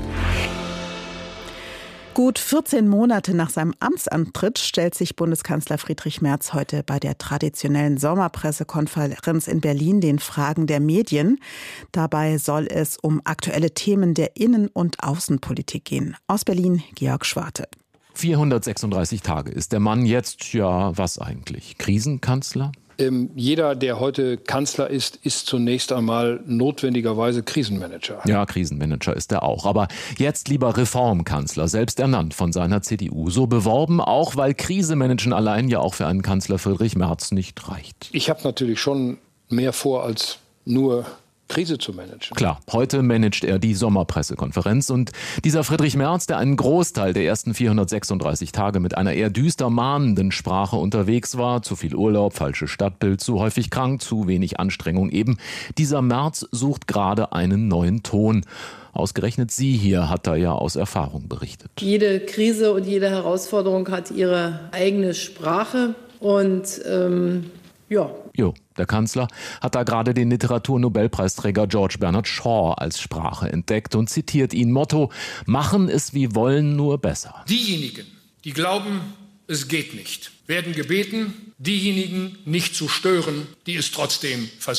Speaker 19: Gut 14 Monate nach seinem Amtsantritt stellt sich Bundeskanzler Friedrich Merz heute bei der traditionellen Sommerpressekonferenz in Berlin den Fragen der Medien. Dabei soll es um aktuelle Themen der Innen- und Außenpolitik gehen. Aus Berlin, Georg Schwarte.
Speaker 20: 436 Tage ist der Mann jetzt, ja, was eigentlich? Krisenkanzler?
Speaker 21: Jeder, der heute Kanzler ist zunächst einmal notwendigerweise Krisenmanager.
Speaker 20: Ja, Krisenmanager ist er auch. Aber jetzt lieber Reformkanzler, selbst ernannt von seiner CDU. So beworben, auch weil Krisemanagen allein ja auch für einen Kanzler Friedrich Merz nicht reicht.
Speaker 21: Ich habe natürlich schon mehr vor, als nur Krise zu managen.
Speaker 20: Klar, heute managt er die Sommerpressekonferenz und dieser Friedrich Merz, der einen Großteil der ersten 436 Tage mit einer eher düster mahnenden Sprache unterwegs war, zu viel Urlaub, falsches Stadtbild, zu häufig krank, zu wenig Anstrengung eben, dieser Merz sucht gerade einen neuen Ton. Ausgerechnet sie hier hat da ja aus Erfahrung berichtet.
Speaker 22: Jede Krise und jede Herausforderung hat ihre eigene Sprache und
Speaker 20: der Kanzler hat da gerade den Literaturnobelpreisträger George Bernard Shaw als Sprache entdeckt und zitiert ihn. Motto: Machen es wie wollen, nur besser.
Speaker 23: Diejenigen, die glauben, es geht nicht, werden gebeten, diejenigen nicht zu stören, die es trotzdem versuchen.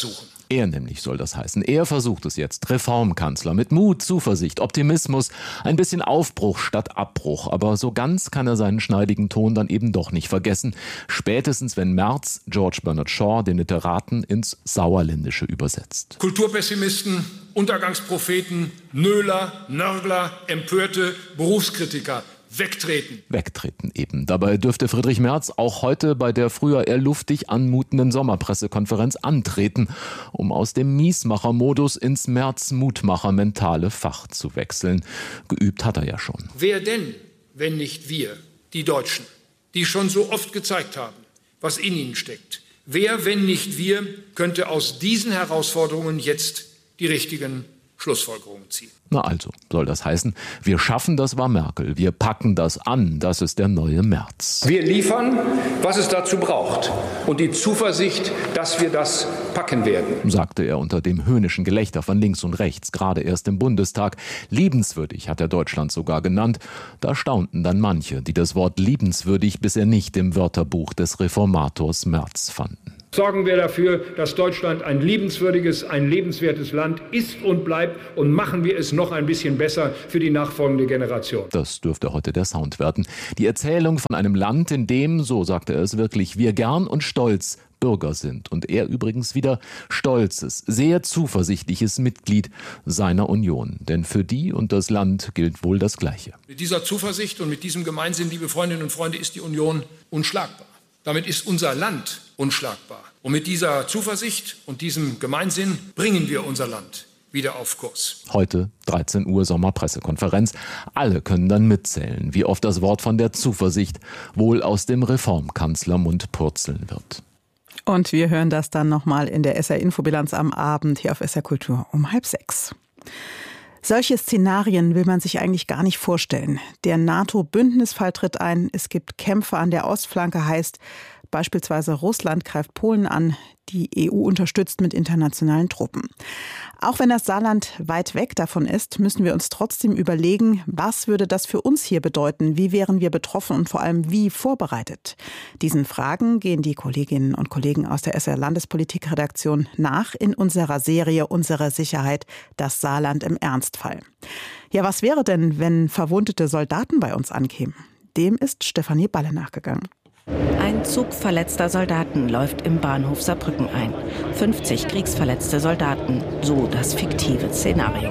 Speaker 20: Er nämlich soll das heißen. Er versucht es jetzt. Reformkanzler mit Mut, Zuversicht, Optimismus, ein bisschen Aufbruch statt Abbruch. Aber so ganz kann er seinen schneidigen Ton dann eben doch nicht vergessen. Spätestens, wenn Merz George Bernard Shaw den Literaten ins Sauerländische übersetzt.
Speaker 23: Kulturpessimisten, Untergangspropheten, Nöler, Nörgler, Empörte, Berufskritiker. Wegtreten.
Speaker 20: Wegtreten eben. Dabei dürfte Friedrich Merz auch heute bei der früher eher luftig anmutenden Sommerpressekonferenz antreten, um aus dem Miesmacher-Modus ins Merz-Mutmacher-mentale Fach zu wechseln. Geübt hat er ja schon.
Speaker 23: Wer denn, wenn nicht wir, die Deutschen, die schon so oft gezeigt haben, was in ihnen steckt? Wer, wenn nicht wir, könnte aus diesen Herausforderungen jetzt die richtigen Schlussfolgerungen ziehen?
Speaker 20: Na also, soll das heißen, wir schaffen, das war Merkel, wir packen das an, das ist der neue Merz.
Speaker 21: Wir liefern, was es dazu braucht und die Zuversicht, dass wir das packen werden,
Speaker 20: sagte er unter dem höhnischen Gelächter von links und rechts, gerade erst im Bundestag. Liebenswürdig hat er Deutschland sogar genannt. Da staunten dann manche, die das Wort liebenswürdig bisher nicht im Wörterbuch des Reformators Merz fanden.
Speaker 21: Sorgen wir dafür, dass Deutschland ein liebenswürdiges, ein lebenswertes Land ist und bleibt und machen wir es noch ein bisschen besser für die nachfolgende Generation.
Speaker 20: Das dürfte heute der Sound werden. Die Erzählung von einem Land, in dem, so sagte er es wirklich, wir gern und stolz Bürger sind. Und er übrigens wieder stolzes, sehr zuversichtliches Mitglied seiner Union. Denn für die und das Land gilt wohl das Gleiche.
Speaker 23: Mit dieser Zuversicht und mit diesem Gemeinsinn, liebe Freundinnen und Freunde, ist die Union unschlagbar. Damit ist unser Land unschlagbar. Und mit dieser Zuversicht und diesem Gemeinsinn bringen wir unser Land wieder auf Kurs.
Speaker 20: Heute 13 Uhr Sommerpressekonferenz. Alle können dann mitzählen, wie oft das Wort von der Zuversicht wohl aus dem Reformkanzlermund purzeln wird.
Speaker 19: Und wir hören das dann nochmal in der SR-Infobilanz am Abend hier auf SR Kultur um 5:30. Solche Szenarien will man sich eigentlich gar nicht vorstellen. Der NATO-Bündnisfall tritt ein, es gibt Kämpfe an der Ostflanke, heißt beispielsweise Russland greift Polen an, die EU unterstützt mit internationalen Truppen. Auch wenn das Saarland weit weg davon ist, müssen wir uns trotzdem überlegen, was würde das für uns hier bedeuten? Wie wären wir betroffen und vor allem wie vorbereitet? Diesen Fragen gehen die Kolleginnen und Kollegen aus der SR Landespolitikredaktion nach in unserer Serie Unsere Sicherheit, das Saarland im Ernstfall. Ja, was wäre denn, wenn verwundete Soldaten bei uns ankämen? Dem ist Stefanie Balle nachgegangen.
Speaker 6: Ein Zug verletzter Soldaten läuft im Bahnhof Saarbrücken ein. 50 kriegsverletzte Soldaten, so das fiktive Szenario.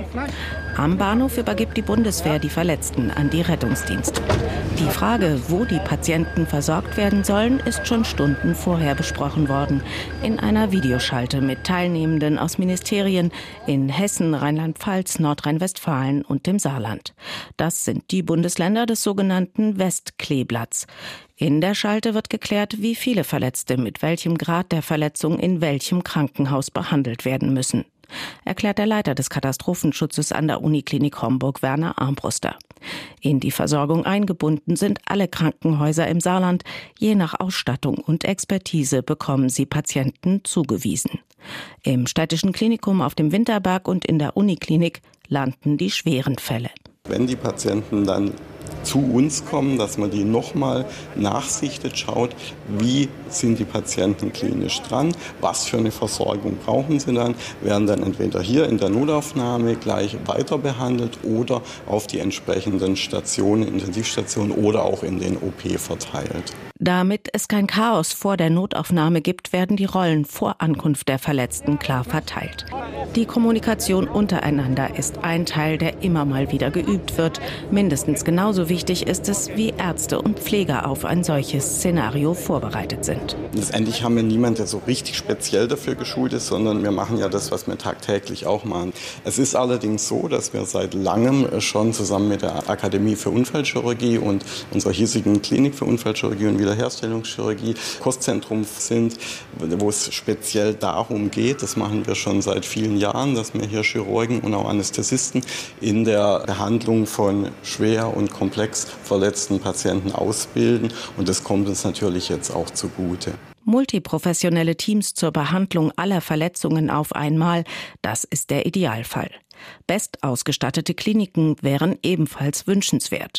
Speaker 6: Am Bahnhof übergibt die Bundeswehr die Verletzten an die Rettungsdienste. Die Frage, wo die Patienten versorgt werden sollen, ist schon Stunden vorher besprochen worden. In einer Videoschalte mit Teilnehmenden aus Ministerien in Hessen, Rheinland-Pfalz, Nordrhein-Westfalen und dem Saarland. Das sind die Bundesländer des sogenannten Westkleeblatts. In der Schalte wird geklärt, wie viele Verletzte mit welchem Grad der Verletzung in welchem Krankenhaus behandelt werden müssen, erklärt der Leiter des Katastrophenschutzes an der Uniklinik Homburg, Werner Armbruster. In die Versorgung eingebunden sind alle Krankenhäuser im Saarland. Je nach Ausstattung und Expertise bekommen sie Patienten zugewiesen. Im städtischen Klinikum auf dem Winterberg und in der Uniklinik landen die schweren Fälle.
Speaker 1: Wenn die Patienten dann zu uns kommen, dass man die nochmal nachsichtet, schaut, wie sind die Patienten klinisch dran, was für eine Versorgung brauchen sie dann, werden dann entweder hier in der Notaufnahme gleich weiter behandelt oder auf die entsprechenden Stationen, Intensivstationen oder auch in den OP verteilt.
Speaker 6: Damit es kein Chaos vor der Notaufnahme gibt, werden die Rollen vor Ankunft der Verletzten klar verteilt. Die Kommunikation untereinander ist ein Teil, der immer mal wieder geübt wird. Mindestens genauso wichtig ist es, wie Ärzte und Pfleger auf ein solches Szenario vorbereitet sind.
Speaker 1: Letztendlich haben wir niemanden, der so richtig speziell dafür geschult ist, sondern wir machen ja das, was wir tagtäglich auch machen. Es ist allerdings so, dass wir seit langem schon zusammen mit der Akademie für Unfallchirurgie und unserer hiesigen Klinik für Unfallchirurgie und Wiederherstellungschirurgie Kostzentrum sind, wo es speziell darum geht, das machen wir schon seit vielen Jahren, dass wir hier Chirurgen und auch Anästhesisten in der Behandlung von schwer und komplex verletzten Patienten ausbilden. Und das kommt uns natürlich jetzt auch zugute.
Speaker 6: Multiprofessionelle Teams zur Behandlung aller Verletzungen auf einmal, das ist der Idealfall. Bestausgestattete Kliniken wären ebenfalls wünschenswert.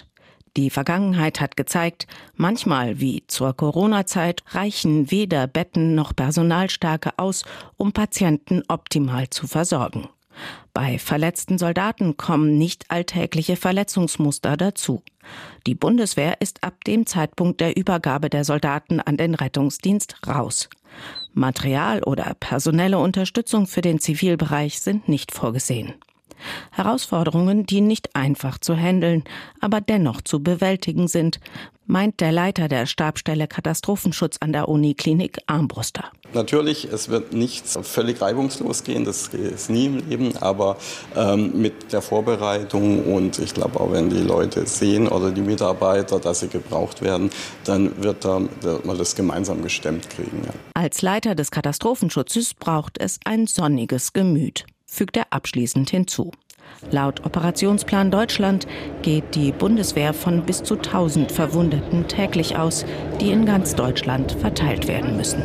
Speaker 6: Die Vergangenheit hat gezeigt, manchmal wie zur Corona-Zeit reichen weder Betten noch Personalstärke aus, um Patienten optimal zu versorgen. Bei verletzten Soldaten kommen nicht alltägliche Verletzungsmuster dazu. Die Bundeswehr ist ab dem Zeitpunkt der Übergabe der Soldaten an den Rettungsdienst raus. Material oder personelle Unterstützung für den Zivilbereich sind nicht vorgesehen. Herausforderungen, die nicht einfach zu handeln, aber dennoch zu bewältigen sind, meint der Leiter der Stabsstelle Katastrophenschutz an der Uniklinik Armbruster.
Speaker 1: Natürlich, es wird nichts völlig reibungslos gehen, das ist nie im Leben, aber mit der Vorbereitung und ich glaube auch, wenn die Leute sehen oder die Mitarbeiter, dass sie gebraucht werden, dann wird man das gemeinsam gestemmt kriegen. Ja.
Speaker 6: Als Leiter des Katastrophenschutzes braucht es ein sonniges Gemüt, fügt er abschließend hinzu. Laut Operationsplan Deutschland geht die Bundeswehr von bis zu 1000 Verwundeten täglich aus, die in ganz Deutschland verteilt werden müssen.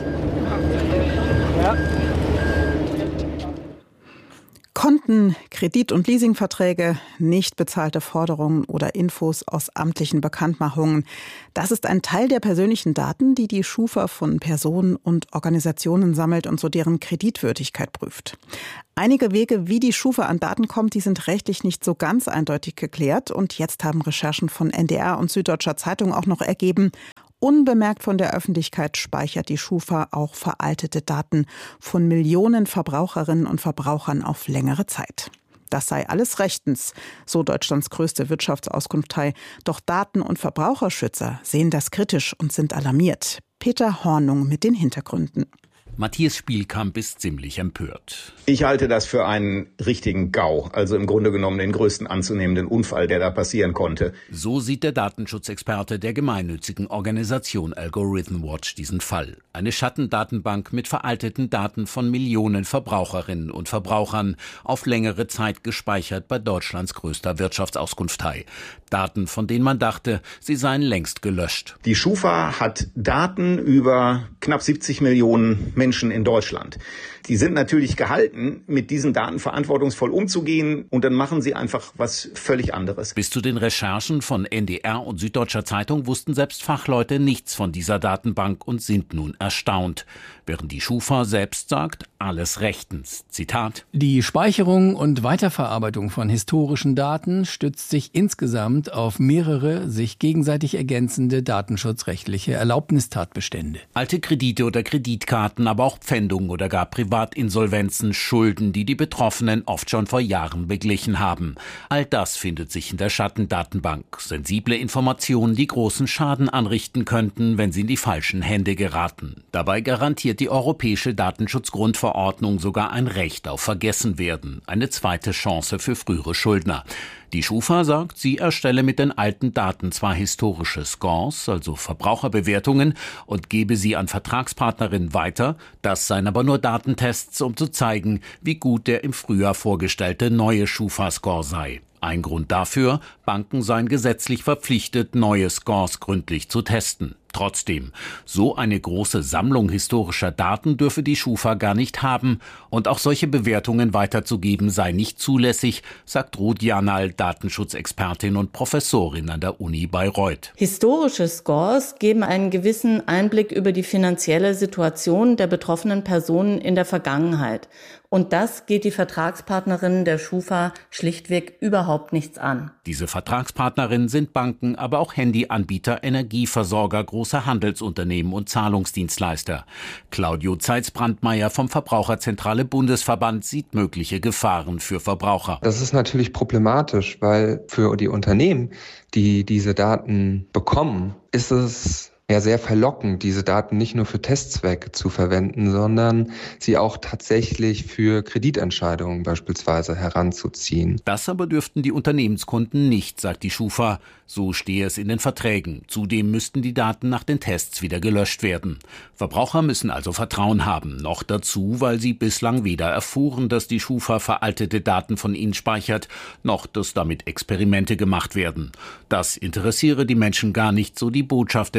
Speaker 19: Konten, Kredit- und Leasingverträge, nicht bezahlte Forderungen oder Infos aus amtlichen Bekanntmachungen. Das ist ein Teil der persönlichen Daten, die die Schufa von Personen und Organisationen sammelt und so deren Kreditwürdigkeit prüft. Einige Wege, wie die Schufa an Daten kommt, die sind rechtlich nicht so ganz eindeutig geklärt. Und jetzt haben Recherchen von NDR und Süddeutscher Zeitung auch noch ergeben, unbemerkt von der Öffentlichkeit speichert die Schufa auch veraltete Daten von Millionen Verbraucherinnen und Verbrauchern auf längere Zeit. Das sei alles rechtens, so Deutschlands größte Wirtschaftsauskunftei. Doch Daten- und Verbraucherschützer sehen das kritisch und sind alarmiert. Peter Hornung mit den Hintergründen.
Speaker 4: Matthias Spielkamp ist ziemlich empört.
Speaker 5: Ich halte das für einen richtigen GAU, also im Grunde genommen den größten anzunehmenden Unfall, der da passieren konnte.
Speaker 4: So sieht der Datenschutzexperte der gemeinnützigen Organisation Algorithm Watch diesen Fall. Eine Schattendatenbank mit veralteten Daten von Millionen Verbraucherinnen und Verbrauchern, auf längere Zeit gespeichert bei Deutschlands größter Wirtschaftsauskunftei. Daten, von denen man dachte, sie seien längst gelöscht.
Speaker 5: Die Schufa hat Daten über knapp 70 Millionen Menschen in Deutschland. Die sind natürlich gehalten, mit diesen Daten verantwortungsvoll umzugehen und dann machen sie einfach was völlig anderes.
Speaker 4: Bis zu den Recherchen von NDR und Süddeutscher Zeitung wussten selbst Fachleute nichts von dieser Datenbank und sind nun erstaunt. Während die Schufa selbst sagt, alles rechtens. Zitat:
Speaker 7: Die Speicherung und Weiterverarbeitung von historischen Daten stützt sich insgesamt auf mehrere sich gegenseitig ergänzende datenschutzrechtliche Erlaubnistatbestände.
Speaker 4: Alte Kredite oder Kreditkarten, aber auch Pfändungen oder gar Privatinsolvenzen, Schulden, die die Betroffenen oft schon vor Jahren beglichen haben. All das findet sich in der Schattendatenbank. Sensible Informationen, die großen Schaden anrichten könnten, wenn sie in die falschen Hände geraten. Dabei garantiert die Europäische Datenschutzgrundverordnung sogar ein Recht auf Vergessenwerden, eine zweite Chance für frühere Schuldner. Die Schufa sagt, sie erstelle mit den alten Daten zwar historische Scores, also Verbraucherbewertungen, und gebe sie an Vertragspartnerinnen weiter. Das seien aber nur Datentests, um zu zeigen, wie gut der im Frühjahr vorgestellte neue Schufa-Score sei. Ein Grund dafür, Banken seien gesetzlich verpflichtet, neue Scores gründlich zu testen. Trotzdem, so eine große Sammlung historischer Daten dürfe die Schufa gar nicht haben und auch solche Bewertungen weiterzugeben sei nicht zulässig, sagt Ruth Janal, Datenschutzexpertin und Professorin an der Uni Bayreuth.
Speaker 24: Historische Scores geben einen gewissen Einblick über die finanzielle Situation der betroffenen Personen in der Vergangenheit. Und das geht die Vertragspartnerinnen der Schufa schlichtweg überhaupt nichts an.
Speaker 4: Diese Vertragspartnerinnen sind Banken, aber auch Handyanbieter, Energieversorger, große Handelsunternehmen und Zahlungsdienstleister. Claudio Zeitz-Brandmeier vom Verbraucherzentrale Bundesverband sieht mögliche Gefahren für Verbraucher.
Speaker 25: Das ist natürlich problematisch, weil für die Unternehmen, die diese Daten bekommen, ist es ja sehr verlockend, diese Daten nicht nur für Testzwecke zu verwenden, sondern sie auch tatsächlich für Kreditentscheidungen beispielsweise heranzuziehen.
Speaker 4: Das aber dürften die Unternehmenskunden nicht, sagt die Schufa. So stehe es in den Verträgen. Zudem müssten die Daten nach den Tests wieder gelöscht werden. Verbraucher müssen also Vertrauen haben. Noch dazu, weil sie bislang weder erfuhren, dass die Schufa veraltete Daten von ihnen speichert, noch dass damit Experimente gemacht werden. Das interessiere die Menschen gar nicht, so die Botschaft der Schufa.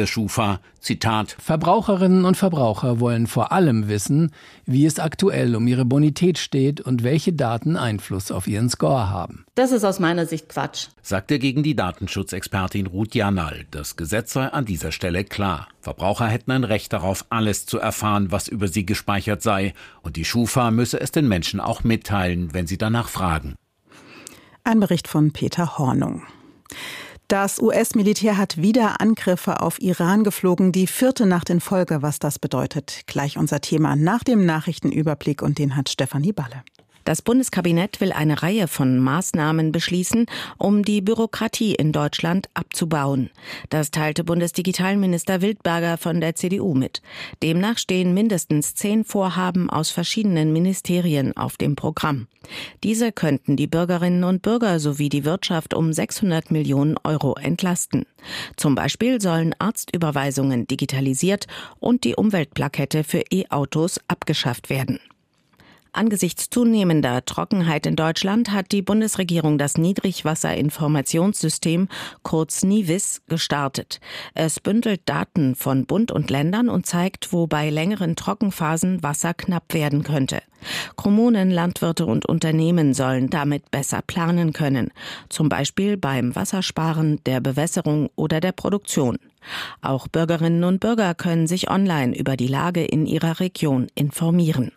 Speaker 4: Schufa, Zitat:
Speaker 7: Verbraucherinnen und Verbraucher wollen vor allem wissen, wie es aktuell um ihre Bonität steht und welche Daten Einfluss auf ihren Score haben.
Speaker 24: Das ist aus meiner Sicht Quatsch,
Speaker 4: sagt dagegen die Datenschutzexpertin Ruth Janal. Das Gesetz sei an dieser Stelle klar. Verbraucher hätten ein Recht darauf, alles zu erfahren, was über sie gespeichert sei. Und die Schufa müsse es den Menschen auch mitteilen, wenn sie danach fragen.
Speaker 19: Ein Bericht von Peter Hornung. Das US-Militär hat wieder Angriffe auf Iran geflogen, die 4. Nacht in Folge. Was das bedeutet, gleich unser Thema nach dem Nachrichtenüberblick, und den hat Stefanie Balle.
Speaker 6: Das Bundeskabinett will eine Reihe von Maßnahmen beschließen, um die Bürokratie in Deutschland abzubauen. Das teilte Bundesdigitalminister Wildberger von der CDU mit. Demnach stehen mindestens 10 Vorhaben aus verschiedenen Ministerien auf dem Programm. Diese könnten die Bürgerinnen und Bürger sowie die Wirtschaft um 600 Millionen Euro entlasten. Zum Beispiel sollen Arztüberweisungen digitalisiert und die Umweltplakette für E-Autos abgeschafft werden. Angesichts zunehmender Trockenheit in Deutschland hat die Bundesregierung das Niedrigwasserinformationssystem, kurz NIWIS, gestartet. Es bündelt Daten von Bund und Ländern und zeigt, wo bei längeren Trockenphasen Wasser knapp werden könnte. Kommunen, Landwirte und Unternehmen sollen damit besser planen können, zum Beispiel beim Wassersparen, der Bewässerung oder der Produktion. Auch Bürgerinnen und Bürger können sich online über die Lage in ihrer Region informieren.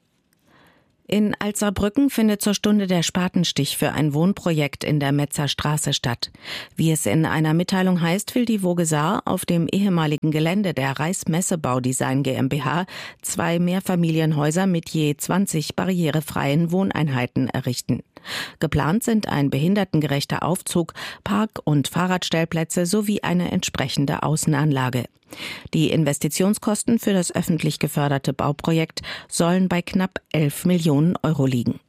Speaker 6: In Alserbrücken findet zur Stunde der Spatenstich für ein Wohnprojekt in der Metzer Straße statt. Wie es in einer Mitteilung heißt, will die Vogesar auf dem ehemaligen Gelände der Reichs-Messebau-Design GmbH 2 Mehrfamilienhäuser mit je 20 barrierefreien Wohneinheiten errichten. Geplant sind ein behindertengerechter Aufzug, Park- und Fahrradstellplätze sowie eine entsprechende Außenanlage. Die Investitionskosten für das öffentlich geförderte Bauprojekt sollen bei knapp 11 Millionen Euro liegen.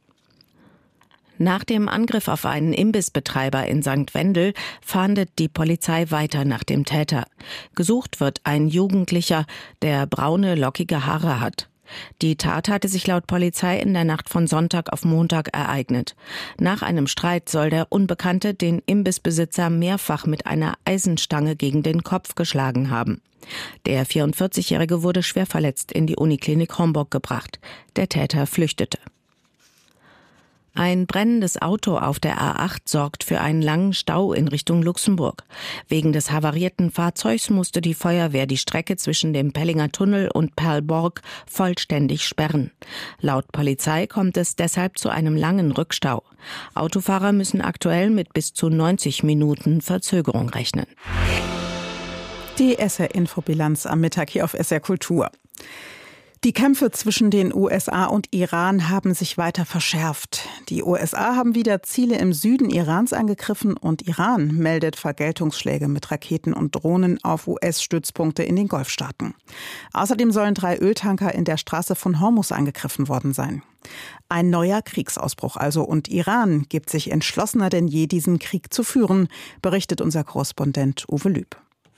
Speaker 6: Nach dem Angriff auf einen Imbissbetreiber in St. Wendel fahndet die Polizei weiter nach dem Täter. Gesucht wird ein Jugendlicher, der braune, lockige Haare hat. Die Tat hatte sich laut Polizei in der Nacht von Sonntag auf Montag ereignet. Nach einem Streit soll der Unbekannte den Imbissbesitzer mehrfach mit einer Eisenstange gegen den Kopf geschlagen haben. Der 44-Jährige wurde schwer verletzt in die Uniklinik Homburg gebracht. Der Täter flüchtete. Ein brennendes Auto auf der A8 sorgt für einen langen Stau in Richtung Luxemburg. Wegen des havarierten Fahrzeugs musste die Feuerwehr die Strecke zwischen dem Pellinger Tunnel und Perlborg vollständig sperren. Laut Polizei kommt es deshalb zu einem langen Rückstau. Autofahrer müssen aktuell mit bis zu 90 Minuten Verzögerung rechnen.
Speaker 19: Die SR-Infobilanz am Mittag hier auf SR Kultur. Die Kämpfe zwischen den USA und Iran haben sich weiter verschärft. Die USA haben wieder Ziele im Süden Irans angegriffen und Iran meldet Vergeltungsschläge mit Raketen und Drohnen auf US-Stützpunkte in den Golfstaaten. Außerdem sollen 3 Öltanker in der Straße von Hormuz angegriffen worden sein. Ein neuer Kriegsausbruch also, und Iran gibt sich entschlossener denn je, diesen Krieg zu führen, berichtet unser Korrespondent Uwe Lüb.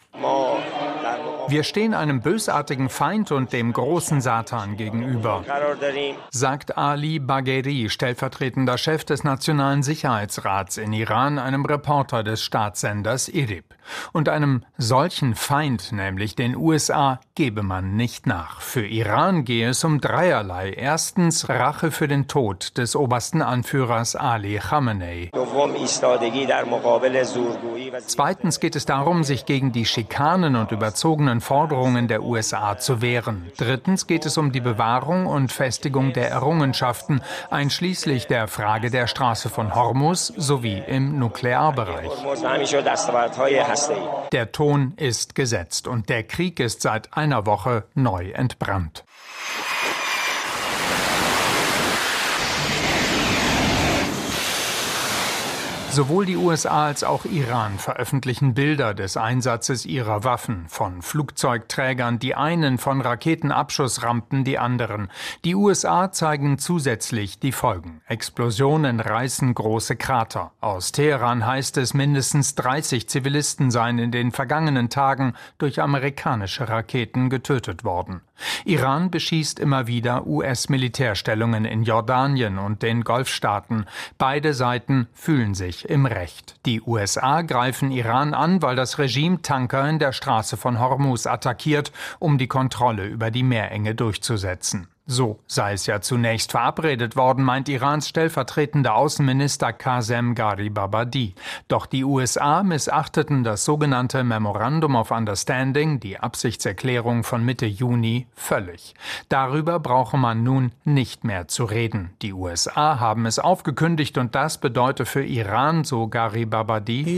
Speaker 8: Wir stehen einem bösartigen Feind und dem großen Satan gegenüber, sagt Ali Bagheri, stellvertretender Chef des Nationalen Sicherheitsrats in Iran, einem Reporter des Staatssenders IRIB. Und einem solchen Feind, nämlich den USA, gebe man nicht nach. Für Iran gehe es um dreierlei. Erstens Rache für den Tod des obersten Anführers Ali Khamenei. Zweitens geht es darum, sich gegen die Schikanen und überzogenen Forderungen der USA zu wehren. Drittens geht es um die Bewahrung und Festigung der Errungenschaften, einschließlich der Frage der Straße von Hormuz sowie im Nuklearbereich. Der Ton ist gesetzt und der Krieg ist seit einer Woche neu entbrannt. Sowohl die USA als auch Iran veröffentlichen Bilder des Einsatzes ihrer Waffen, von Flugzeugträgern die einen, von Raketenabschussrampen die anderen. Die USA zeigen zusätzlich die Folgen. Explosionen reißen große Krater. Aus Teheran heißt es, mindestens 30 Zivilisten seien in den vergangenen Tagen durch amerikanische Raketen getötet worden. Iran beschießt immer wieder US-Militärstellungen in Jordanien und den Golfstaaten. Beide Seiten fühlen sich im Recht. Die USA greifen Iran an, weil das Regime Tanker in der Straße von Hormuz attackiert, um die Kontrolle über die Meerenge durchzusetzen. So sei es ja zunächst verabredet worden, meint Irans stellvertretender Außenminister Qasem Gharibabadi. Doch die USA missachteten das sogenannte Memorandum of Understanding, die Absichtserklärung von Mitte Juni, völlig. Darüber brauche man nun nicht mehr zu reden. Die USA haben es aufgekündigt und das bedeutet für Iran, so Gharibabadi,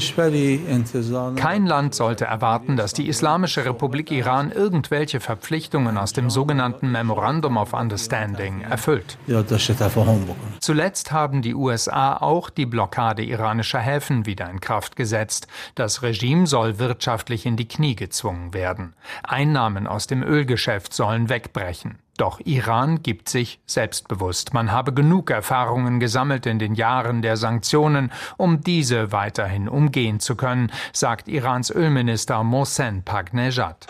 Speaker 8: kein Land sollte erwarten, dass die Islamische Republik Iran irgendwelche Verpflichtungen aus dem sogenannten Memorandum of Understanding erfüllt. Zuletzt haben die USA auch die Blockade iranischer Häfen wieder in Kraft gesetzt. Das Regime soll wirtschaftlich in die Knie gezwungen werden. Einnahmen aus dem Ölgeschäft sollen wegbrechen. Doch Iran gibt sich selbstbewusst. Man habe genug Erfahrungen gesammelt in den Jahren der Sanktionen, um diese weiterhin umgehen zu können, sagt Irans Ölminister Mohsen Pagnejad.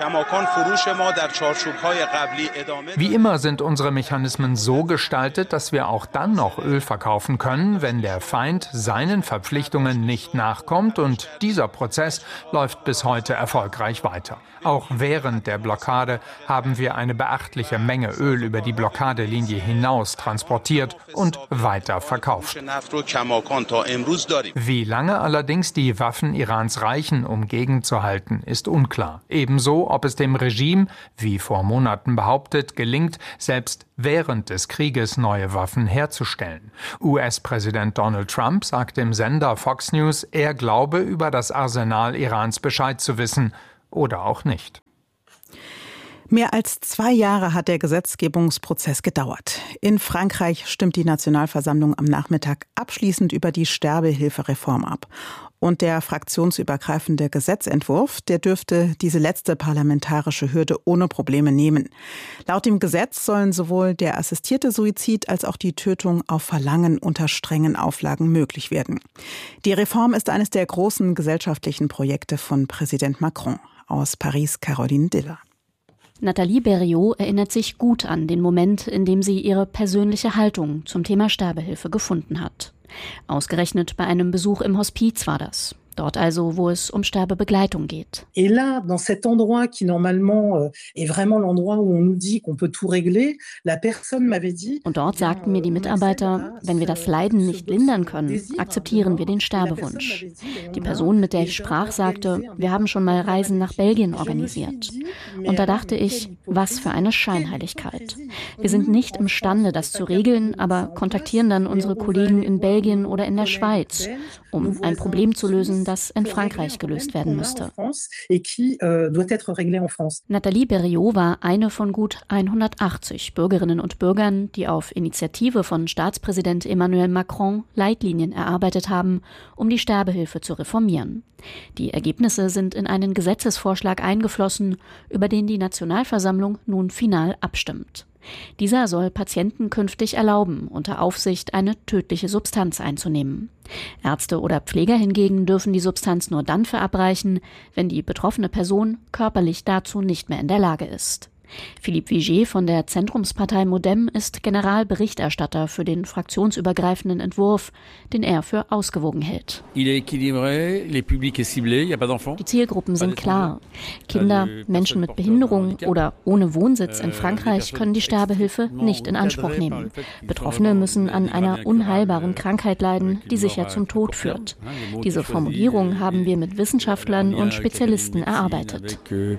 Speaker 8: Wie immer sind unsere Mechanismen so gestaltet, dass wir auch dann noch Öl verkaufen können, wenn der Feind seinen Verpflichtungen nicht nachkommt, und dieser Prozess läuft bis heute erfolgreich weiter. Auch während der Blockade haben wir eine beachtliche Menge Öl über die Blockadelinie hinaus transportiert und weiter verkauft. Wie lange allerdings die Waffen Irans reichen, um gegenzuhalten, ist unklar. Ebenso, ob es dem Regime, wie vor Monaten behauptet, gelingt, selbst während des Krieges neue Waffen herzustellen. US-Präsident Donald Trump sagte im Sender Fox News, er glaube, über das Arsenal Irans Bescheid zu wissen. Oder auch nicht.
Speaker 19: Mehr als 2 Jahre hat der Gesetzgebungsprozess gedauert. In Frankreich stimmt die Nationalversammlung am Nachmittag abschließend über die Sterbehilfereform ab. Und der fraktionsübergreifende Gesetzentwurf, der dürfte diese letzte parlamentarische Hürde ohne Probleme nehmen. Laut dem Gesetz sollen sowohl der assistierte Suizid als auch die Tötung auf Verlangen unter strengen Auflagen möglich werden. Die Reform ist eines der großen gesellschaftlichen Projekte von Präsident Macron. Aus Paris, Caroline Diller.
Speaker 9: Nathalie Berriot erinnert sich gut an den Moment, in dem sie ihre persönliche Haltung zum Thema Sterbehilfe gefunden hat. Ausgerechnet bei einem Besuch im Hospiz war das. Dort also, wo es um Sterbebegleitung geht.
Speaker 10: Et là, dans cet endroit qui normalement est vraiment l'endroit où on nous dit qu'on peut tout régler, la personne m'avait dit.
Speaker 9: Und dort sagten mir die Mitarbeiter, wenn wir das Leiden nicht lindern können, akzeptieren wir den Sterbewunsch. Die Person, mit der ich sprach, sagte, wir haben schon mal Reisen nach Belgien organisiert. Und da dachte ich, was für eine Scheinheiligkeit. Wir sind nicht imstande, das zu regeln, aber kontaktieren dann unsere Kollegen in Belgien oder in der Schweiz, um ein Problem zu lösen, das in Frankreich gelöst werden müsste. Nathalie Berriot war eine von gut 180 Bürgerinnen und Bürgern, die auf Initiative von Staatspräsident Emmanuel Macron Leitlinien erarbeitet haben, um die Sterbehilfe zu reformieren. Die Ergebnisse sind in einen Gesetzesvorschlag eingeflossen, über den die Nationalversammlung nun final abstimmt. Dieser soll Patienten künftig erlauben, unter Aufsicht eine tödliche Substanz einzunehmen. Ärzte oder Pfleger hingegen dürfen die Substanz nur dann verabreichen, wenn die betroffene Person körperlich dazu nicht mehr in der Lage ist. Philippe Vigier von der Zentrumspartei Modem ist Generalberichterstatter für den fraktionsübergreifenden Entwurf, den er für ausgewogen hält. Die Zielgruppen sind klar. Kinder, Menschen mit Behinderung oder ohne Wohnsitz in Frankreich können die Sterbehilfe nicht in Anspruch nehmen. Betroffene müssen an einer unheilbaren Krankheit leiden, die sicher zum Tod führt. Diese Formulierung haben wir mit Wissenschaftlern und Spezialisten erarbeitet.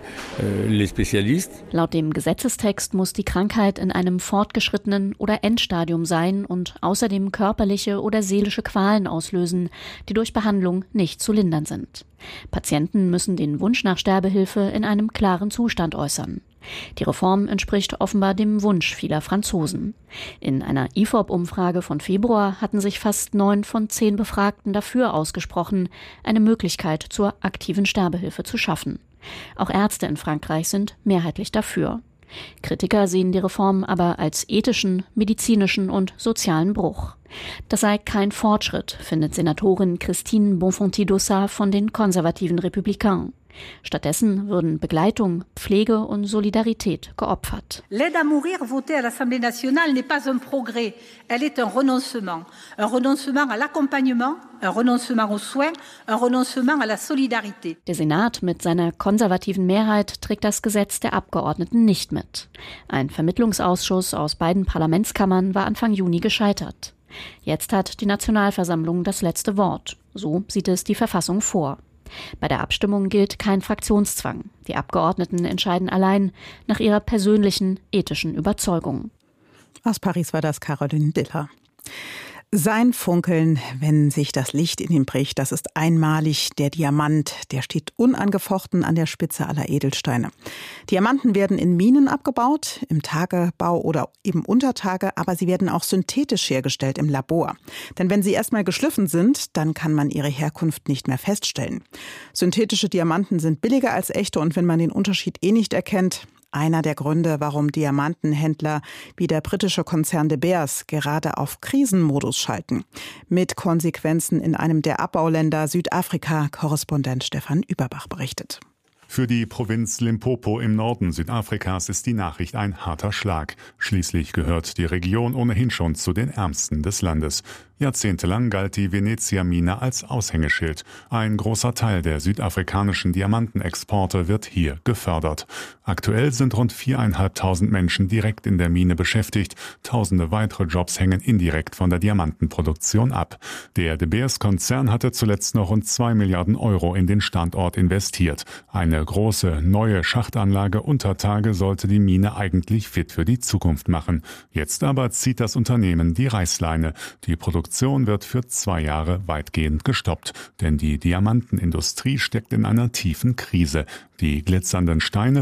Speaker 9: Laut dem Gesetzestext muss die Krankheit in einem fortgeschrittenen oder Endstadium sein und außerdem körperliche oder seelische Qualen auslösen, die durch Behandlung nicht zu lindern sind. Patienten müssen den Wunsch nach Sterbehilfe in einem klaren Zustand äußern. Die Reform entspricht offenbar dem Wunsch vieler Franzosen. In einer IFOP-Umfrage von Februar hatten sich fast 9 von 10 Befragten dafür ausgesprochen, eine Möglichkeit zur aktiven Sterbehilfe zu schaffen. Auch Ärzte in Frankreich sind mehrheitlich dafür. Kritiker sehen die Reform aber als ethischen, medizinischen und sozialen Bruch. Das sei kein Fortschritt, findet Senatorin Christine Bonfanti-Dossat von den konservativen Républicains. Stattdessen würden Begleitung, Pflege und Solidarität geopfert.
Speaker 11: L'aide à mourir votée à l'Assemblée nationale n'est pas un progrès, elle est un renoncement. Un renoncement à l'accompagnement, un renoncement aux soins, un renoncement à la solidarité.
Speaker 9: Der Senat mit seiner konservativen Mehrheit trägt das Gesetz der Abgeordneten nicht mit. Ein Vermittlungsausschuss aus beiden Parlamentskammern war Anfang Juni gescheitert. Jetzt hat die Nationalversammlung das letzte Wort. So sieht es die Verfassung vor. Bei der Abstimmung gilt kein Fraktionszwang. Die Abgeordneten entscheiden allein nach ihrer persönlichen, ethischen Überzeugung.
Speaker 19: Aus Paris war das Caroline Diller. Sein Funkeln, wenn sich das Licht in ihm bricht, das ist einmalig. Der Diamant, der steht unangefochten an der Spitze aller Edelsteine. Diamanten werden in Minen abgebaut, im Tagebau oder eben unter Tage, aber sie werden auch synthetisch hergestellt im Labor. Denn wenn sie erstmal geschliffen sind, dann kann man ihre Herkunft nicht mehr feststellen. Synthetische Diamanten sind billiger als echte und wenn man den Unterschied nicht erkennt, einer der Gründe, warum Diamantenhändler wie der britische Konzern De Beers gerade auf Krisenmodus schalten. Mit Konsequenzen in einem der Abbauländer Südafrika, Korrespondent Stefan Überbach berichtet.
Speaker 12: Für die Provinz Limpopo im Norden Südafrikas ist die Nachricht ein harter Schlag. Schließlich gehört die Region ohnehin schon zu den ärmsten des Landes. Jahrzehntelang galt die Venezia-Mine als Aushängeschild. Ein großer Teil der südafrikanischen Diamantenexporte wird hier gefördert. Aktuell sind rund 4.500 Menschen direkt in der Mine beschäftigt. Tausende weitere Jobs hängen indirekt von der Diamantenproduktion ab. Der De Beers-Konzern hatte zuletzt noch rund 2 Milliarden Euro in den Standort investiert. Eine große neue Schachtanlage unter Tage sollte die Mine eigentlich fit für die Zukunft machen. Jetzt aber zieht das Unternehmen die Reißleine. Die Produktion wird für 2 Jahre weitgehend gestoppt, denn die Diamantenindustrie steckt in einer tiefen Krise. Die glitzernden Steine